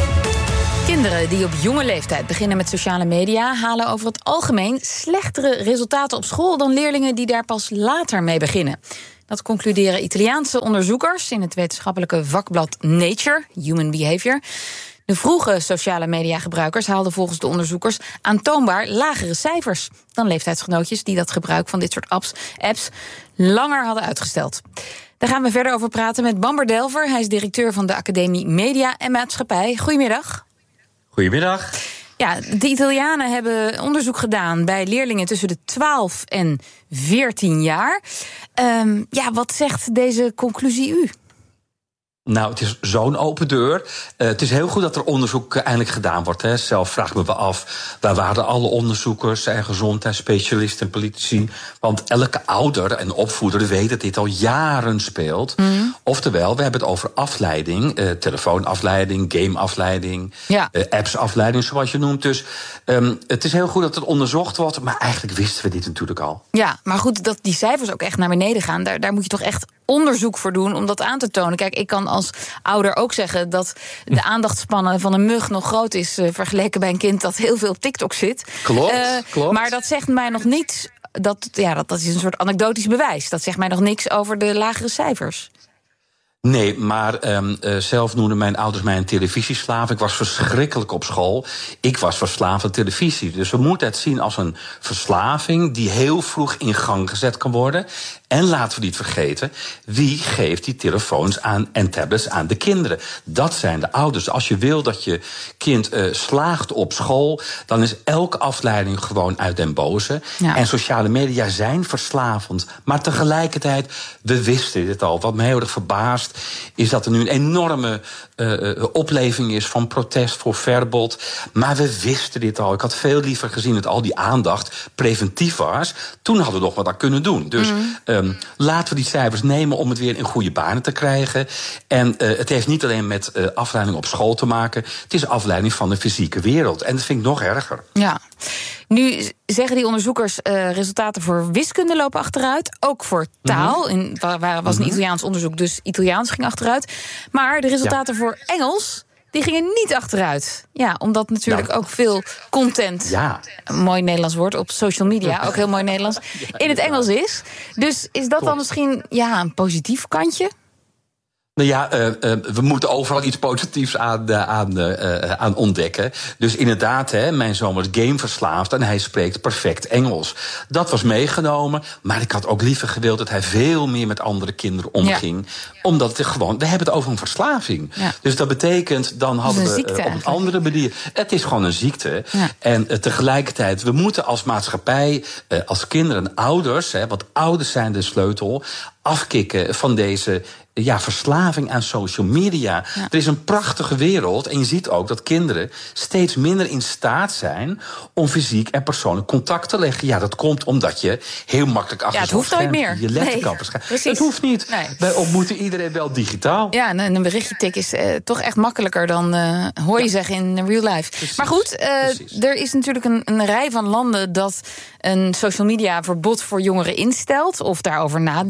Kinderen die op jonge leeftijd beginnen met sociale media halen over het algemeen slechtere resultaten op school dan leerlingen die daar pas later mee beginnen. Dat concluderen Italiaanse onderzoekers in het wetenschappelijke vakblad Nature, Human Behavior. De vroege sociale mediagebruikers haalden volgens de onderzoekers aantoonbaar lagere cijfers dan leeftijdsgenootjes die dat gebruik van dit soort apps, apps langer hadden uitgesteld. Daar gaan we verder over praten met Bamber Delver. Hij is directeur van de Academie Media en Maatschappij. Goedemiddag. Goedemiddag. Ja, de Italianen hebben onderzoek gedaan bij leerlingen tussen de twaalf en veertien jaar. Um, ja, wat zegt deze conclusie u? Nou, het is zo'n open deur. Uh, het is heel goed dat er onderzoek uh, eindelijk gedaan wordt. Hè. Zelf vraag ik me wel af, waar waren alle onderzoekers en gezondheidsspecialisten en politici? Want elke ouder en opvoeder weet dat dit al jaren speelt. Mm. Oftewel, we hebben het over afleiding, uh, telefoonafleiding, gameafleiding, ja. uh, appsafleiding, zoals je noemt. Dus um, het is heel goed dat het onderzocht wordt, maar eigenlijk wisten we dit natuurlijk al. Ja, maar goed, dat die cijfers ook echt naar beneden gaan, daar, daar moet je toch echt onderzoek voor doen om dat aan te tonen. Kijk, ik kan als ouder ook zeggen dat de aandachtspannen van een mug nog groot is uh, vergeleken bij een kind dat heel veel op TikTok zit. Klopt, uh, klopt. Maar dat zegt mij nog niets. Dat, ja, dat, dat is een soort anekdotisch bewijs. Dat zegt mij nog niks over de lagere cijfers. Nee, maar um, uh, zelf noemden mijn ouders mij een televisieslaaf. Ik was verschrikkelijk op school. Ik was verslaafd aan televisie. Dus we moeten het zien als een verslaving die heel vroeg in gang gezet kan worden. En laten we niet vergeten, wie geeft die telefoons aan en tablets aan de kinderen? Dat zijn de ouders. Als je wil dat je kind uh, slaagt op school, dan is elke afleiding gewoon uit den boze. Ja. En sociale media zijn verslavend. Maar tegelijkertijd, we wisten dit al. Wat me heel erg verbaast is dat er nu een enorme uh, opleving is van protest voor verbod. Maar we wisten dit al. Ik had veel liever gezien dat al die aandacht preventief was. Toen hadden we nog wat aan kunnen doen. Dus mm. um, laten we die cijfers nemen om het weer in goede banen te krijgen. En uh, het heeft niet alleen met uh, afleiding op school te maken. Het is afleiding van de fysieke wereld. En dat vind ik nog erger. Ja. Nu zeggen die onderzoekers, uh, resultaten voor wiskunde lopen achteruit. Ook voor taal. Mm-hmm. In, waar was een Italiaans onderzoek, dus Italiaans ging achteruit. Maar de resultaten ja. voor Engels, die gingen niet achteruit. Ja, omdat natuurlijk nou, ook veel content, ja. een mooi Nederlands woord, op social media, ook heel mooi Nederlands, in het Engels is. Dus is dat dan misschien ja, een positief kantje? Nou ja, uh, uh, we moeten overal iets positiefs aan, uh, aan, uh, aan ontdekken. Dus inderdaad, hè, mijn zoon was gameverslaafd en hij spreekt perfect Engels. Dat was meegenomen, maar ik had ook liever gewild dat hij veel meer met andere kinderen omging. Ja. Omdat het gewoon, we hebben het over een verslaving. Ja. Dus dat betekent, dan hadden we ziekte, uh, op een andere manier. Het is gewoon een ziekte. Ja. En uh, tegelijkertijd, we moeten als maatschappij, uh, als kinderen en ouders, hè, want ouders zijn de sleutel, afkicken van deze ja, verslaving aan social media. Ja. Er is een prachtige wereld en je ziet ook dat kinderen steeds minder in staat zijn om fysiek en persoonlijk contact te leggen. Ja, dat komt omdat je heel makkelijk achter ja, het hoeft nooit meer. je letter kan verschijnen. Het hoeft niet. Nee. Wij ontmoeten iedereen wel digitaal. Ja, en een berichtje tik is uh, toch echt makkelijker dan uh, hoor je ja. zeggen in real life. Precies. Maar goed, uh, er is natuurlijk een, een rij van landen dat een social media verbod voor jongeren instelt of daarover nadenkt.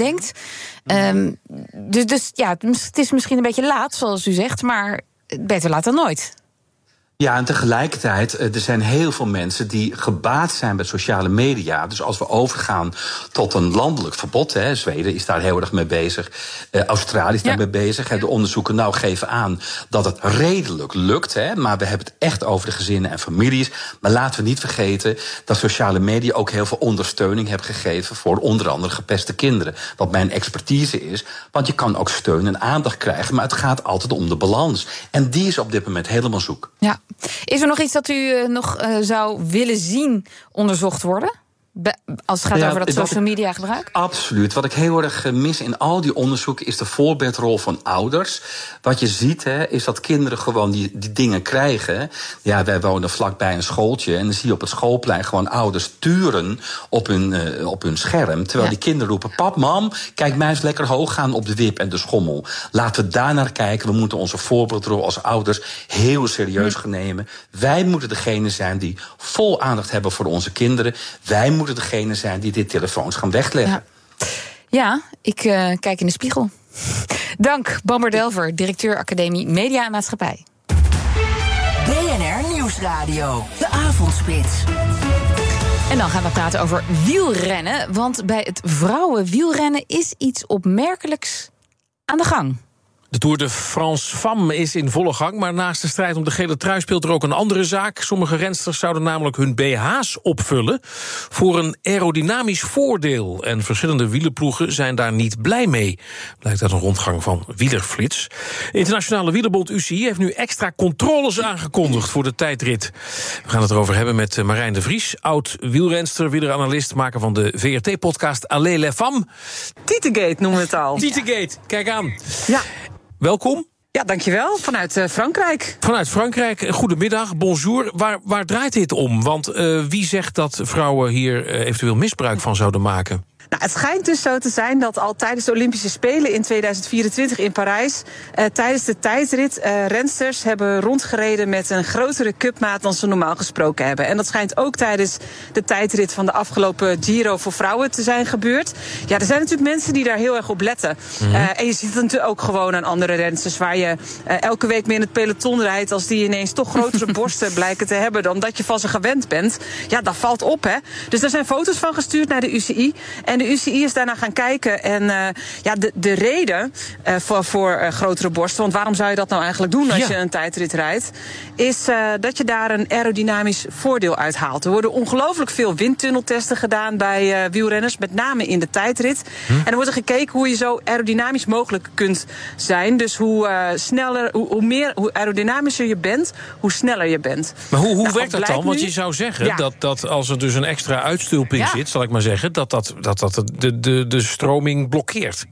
Um, dus, dus ja, het is misschien een beetje laat, zoals u zegt, maar beter laat dan nooit. Ja, en tegelijkertijd, er zijn heel veel mensen die gebaat zijn bij sociale media. Dus als we overgaan tot een landelijk verbod, hè, Zweden is daar heel erg mee bezig, uh, Australië is daar ja. mee bezig. Hè, de onderzoeken nou geven aan dat het redelijk lukt, hè, maar we hebben het echt over de gezinnen en families. Maar laten we niet vergeten dat sociale media ook heel veel ondersteuning hebben gegeven voor onder andere gepeste kinderen. Wat mijn expertise is, want je kan ook steun en aandacht krijgen, maar het gaat altijd om de balans. En die is op dit moment helemaal zoek. Ja. Is er nog iets dat u uh, nog uh, zou willen zien onderzocht worden? Be- als het gaat ja, over dat social media gebruik? Absoluut. Wat ik heel erg mis in al die onderzoeken is de voorbeeldrol van ouders. Wat je ziet, hè, is dat kinderen gewoon die, die dingen krijgen. Ja, wij wonen vlakbij een schooltje en dan zie je op het schoolplein gewoon ouders turen op hun, uh, op hun scherm. Terwijl ja. die kinderen roepen, pap, mam, kijk mij eens lekker hoog gaan op de wip en de schommel. Laten we daar naar kijken. We moeten onze voorbeeldrol als ouders heel serieus gaan nemen. Wij moeten degene zijn die vol aandacht hebben voor onze kinderen. Wij moeten moeten degene zijn die dit telefoons gaan wegleggen. Ja, ja ik uh, kijk in de spiegel. Dank, Bamber Delver, directeur Academie Media en Maatschappij. B N R Nieuwsradio, de avondspits. En dan gaan we praten over wielrennen. Want bij het vrouwenwielrennen is iets opmerkelijks aan de gang. De Tour de France Femmes is in volle gang, maar naast de strijd om de gele trui speelt er ook een andere zaak. Sommige rensters zouden namelijk hun B H's opvullen voor een aerodynamisch voordeel. En verschillende wielerploegen zijn daar niet blij mee, blijkt uit een rondgang van Wielerflits. Internationale Wielerbond U C I heeft nu extra controles aangekondigd voor de tijdrit. We gaan het erover hebben met Marijn de Vries, oud-wielrenster, wieleranalist, maker van de V R T-podcast Allez les Femmes. Tietegate noemen we het al. Tietegate, kijk aan. Ja. Welkom. Ja, dankjewel. Vanuit uh, Frankrijk. Vanuit Frankrijk. Goedemiddag, bonjour. Waar, waar draait dit om? Want uh, wie zegt dat vrouwen hier uh, eventueel misbruik van zouden maken? Nou, het schijnt dus zo te zijn dat al tijdens de Olympische Spelen in tweeduizend vierentwintig in Parijs, Uh, tijdens de tijdrit uh, rensters hebben rondgereden met een grotere cupmaat dan ze normaal gesproken hebben. En dat schijnt ook tijdens de tijdrit van de afgelopen Giro voor vrouwen te zijn gebeurd. Ja, er zijn natuurlijk mensen die daar heel erg op letten. Mm-hmm. Uh, en je ziet het natuurlijk ook gewoon aan andere rensters waar je uh, elke week meer in het peloton rijdt, als die ineens toch grotere borsten blijken te hebben dan dat je van ze gewend bent. Ja, dat valt op, hè. Dus daar zijn foto's van gestuurd naar de U C I. En de U C I is daarna gaan kijken. En uh, ja, de, de reden uh, voor, voor uh, grotere borsten, want waarom zou je dat nou eigenlijk doen als ja. je een tijdrit rijdt, is uh, dat je daar een aerodynamisch voordeel uit haalt. Er worden ongelooflijk veel windtunneltesten gedaan bij uh, wielrenners, met name in de tijdrit. Hm? En er wordt er gekeken hoe je zo aerodynamisch mogelijk kunt zijn. Dus hoe uh, sneller, hoe, hoe meer, hoe aerodynamischer je bent, hoe sneller je bent. Maar hoe, hoe nou, werkt dat dan? Want je zou zeggen ja. dat, dat als er dus een extra uitstulping ja. zit, zal ik maar zeggen, dat dat, dat, dat de, de, de stroming blokkeert.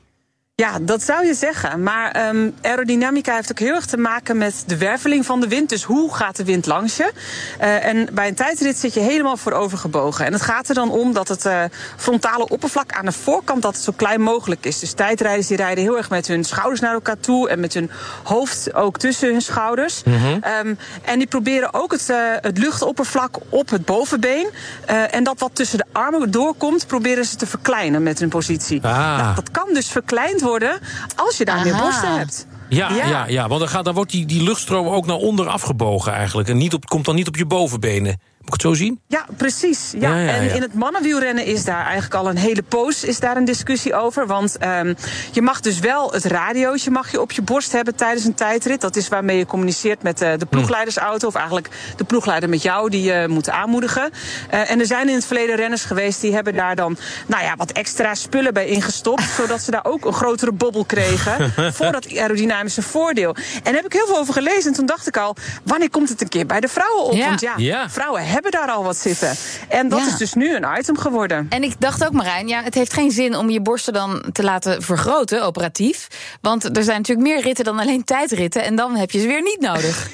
Ja, dat zou je zeggen. Maar um, aerodynamica heeft ook heel erg te maken met de werveling van de wind. Dus hoe gaat de wind langs je? Uh, en bij een tijdrit zit je helemaal voorovergebogen. En het gaat er dan om dat het uh, frontale oppervlak aan de voorkant dat het zo klein mogelijk is. Dus tijdrijders die rijden heel erg met hun schouders naar elkaar toe en met hun hoofd ook tussen hun schouders. Mm-hmm. Um, en die proberen ook het, uh, het luchtoppervlak op het bovenbeen. Uh, en dat wat tussen de armen doorkomt, proberen ze te verkleinen met hun positie. Ah. Nou, dat kan dus verkleind worden als je daar Aha. meer borsten hebt. Ja, ja. ja, ja want dan, gaat, dan wordt die, die luchtstroom ook naar onder afgebogen eigenlijk. En niet op, komt dan niet op je bovenbenen. Moet ik het zo zien? Ja, precies. Ja. Ja, ja, ja. En in het mannenwielrennen is daar eigenlijk al een hele poos is daar een discussie over. Want um, je mag dus wel het radiootje mag je op je borst hebben tijdens een tijdrit. Dat is waarmee je communiceert met uh, de ploegleidersauto. Of eigenlijk de ploegleider met jou die je moet aanmoedigen. Uh, en er zijn in het verleden renners geweest die hebben daar dan nou ja, wat extra spullen bij ingestopt. Zodat ze daar ook een grotere bobbel kregen voor dat aerodynamische voordeel. En daar heb ik heel veel over gelezen. En toen dacht ik al, wanneer komt het een keer bij de vrouwen op? Ja. Want ja, ja, vrouwen hebben daar al wat zitten. En dat ja. is dus nu een item geworden. En ik dacht ook, Marijn, ja, het heeft geen zin om je borsten dan te laten vergroten, operatief. Want er zijn natuurlijk meer ritten dan alleen tijdritten. En dan heb je ze weer niet nodig.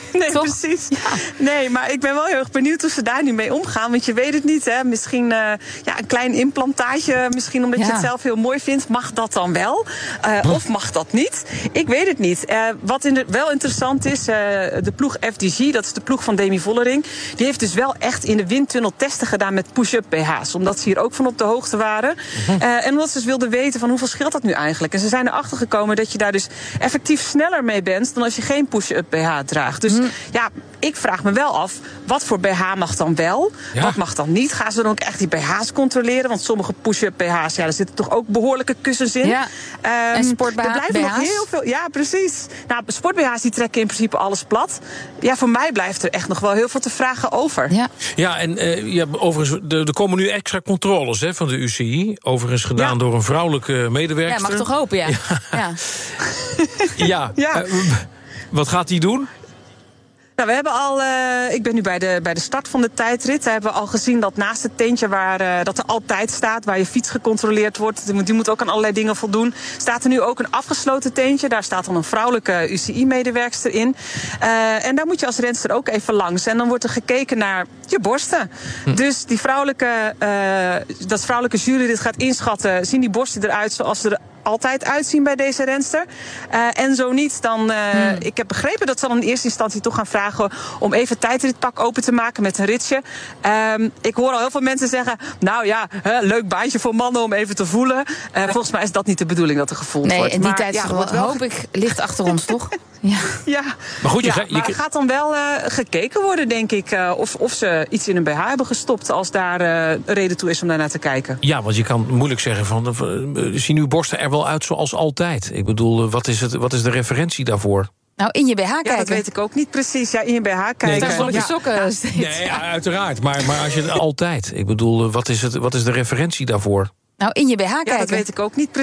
Nee, Toch? precies. Ja. Nee, maar ik ben wel heel erg benieuwd hoe ze daar nu mee omgaan. Want je weet het niet, hè. Misschien uh, ja, een klein implantaatje, misschien omdat ja. je het zelf heel mooi vindt. Mag dat dan wel? Uh, of mag dat niet? Ik weet het niet. Uh, wat in de, wel interessant is, uh, de ploeg F D G, dat is de ploeg van Demi Vollering, die heeft dus wel echt in de windtunnel testen gedaan met push-up B H's. Omdat ze hier ook van op de hoogte waren. Uh, en omdat ze dus wilden weten van hoeveel scheelt dat nu eigenlijk. En ze zijn erachter gekomen dat je daar dus effectief sneller mee bent dan als je geen push-up B H draagt. Dus mm. ja, ik vraag me wel af, wat voor B H mag dan wel? Ja. Wat mag dan niet? Gaan ze dan ook echt die B H's controleren? Want sommige push-up B H's, ja, daar zitten toch ook behoorlijke kussens in. Ja. Um, en sport B H's? Er blijven nog heel veel. Ja, precies. Nou, sport B H's die trekken in principe alles plat. Ja, voor mij blijft er echt nog wel heel veel te vragen over. Ja, ja en uh, ja, overigens, er komen nu extra controles hè, van de U C I. Overigens gedaan ja. door een vrouwelijke medewerker. Ja, mag toch hopen, ja. Ja, ja. ja. ja. Uh, wat gaat die doen? Nou, we hebben al, uh, ik ben nu bij de, bij de start van de tijdrit. We hebben al gezien dat naast het tentje waar uh, dat er altijd staat, waar je fiets gecontroleerd wordt, die moet ook aan allerlei dingen voldoen, staat er nu ook een afgesloten tentje. Daar staat dan een vrouwelijke U C I-medewerkster in. Uh, en daar moet je als renster ook even langs. En dan wordt er gekeken naar je borsten. Hm. Dus die vrouwelijke, uh, dat vrouwelijke jury dit gaat inschatten, zien die borsten eruit zoals ze er altijd uitzien bij deze renster. Uh, en zo niet, dan... Uh, hmm. Ik heb begrepen dat ze dan in eerste instantie toch gaan vragen om even het tijdritpak open te maken met een ritsje. Um, ik hoor al heel veel mensen zeggen, nou ja, hè, leuk baantje voor mannen om even te voelen. Uh, volgens mij is dat niet de bedoeling dat er gevoeld nee, wordt. Nee, en die maar, tijd ja, wel, hoop ik ligt achter ons, toch? Ja. ja. Maar goed, je, ja, je, maar je... gaat dan wel uh, gekeken worden, denk ik, uh, of, of ze iets in een B H hebben gestopt als daar uh, reden toe is om daarnaar te kijken. Ja, want je kan moeilijk zeggen van, uh, zien uw borsten er wel uit zoals altijd? Ik bedoel, wat is, het, wat is de referentie daarvoor? Nou, in je B H kijken. Ja, dat weet ik ook niet precies. Ja, in je B H kijken. Nee, daar stond je ja. sokken ja. steeds. Nee, ja, uiteraard. Maar, maar als je het altijd... Ik bedoel, wat is, het, wat is de referentie daarvoor? Nou, in je B H kijken. Ja, dat weet ik ook niet precies.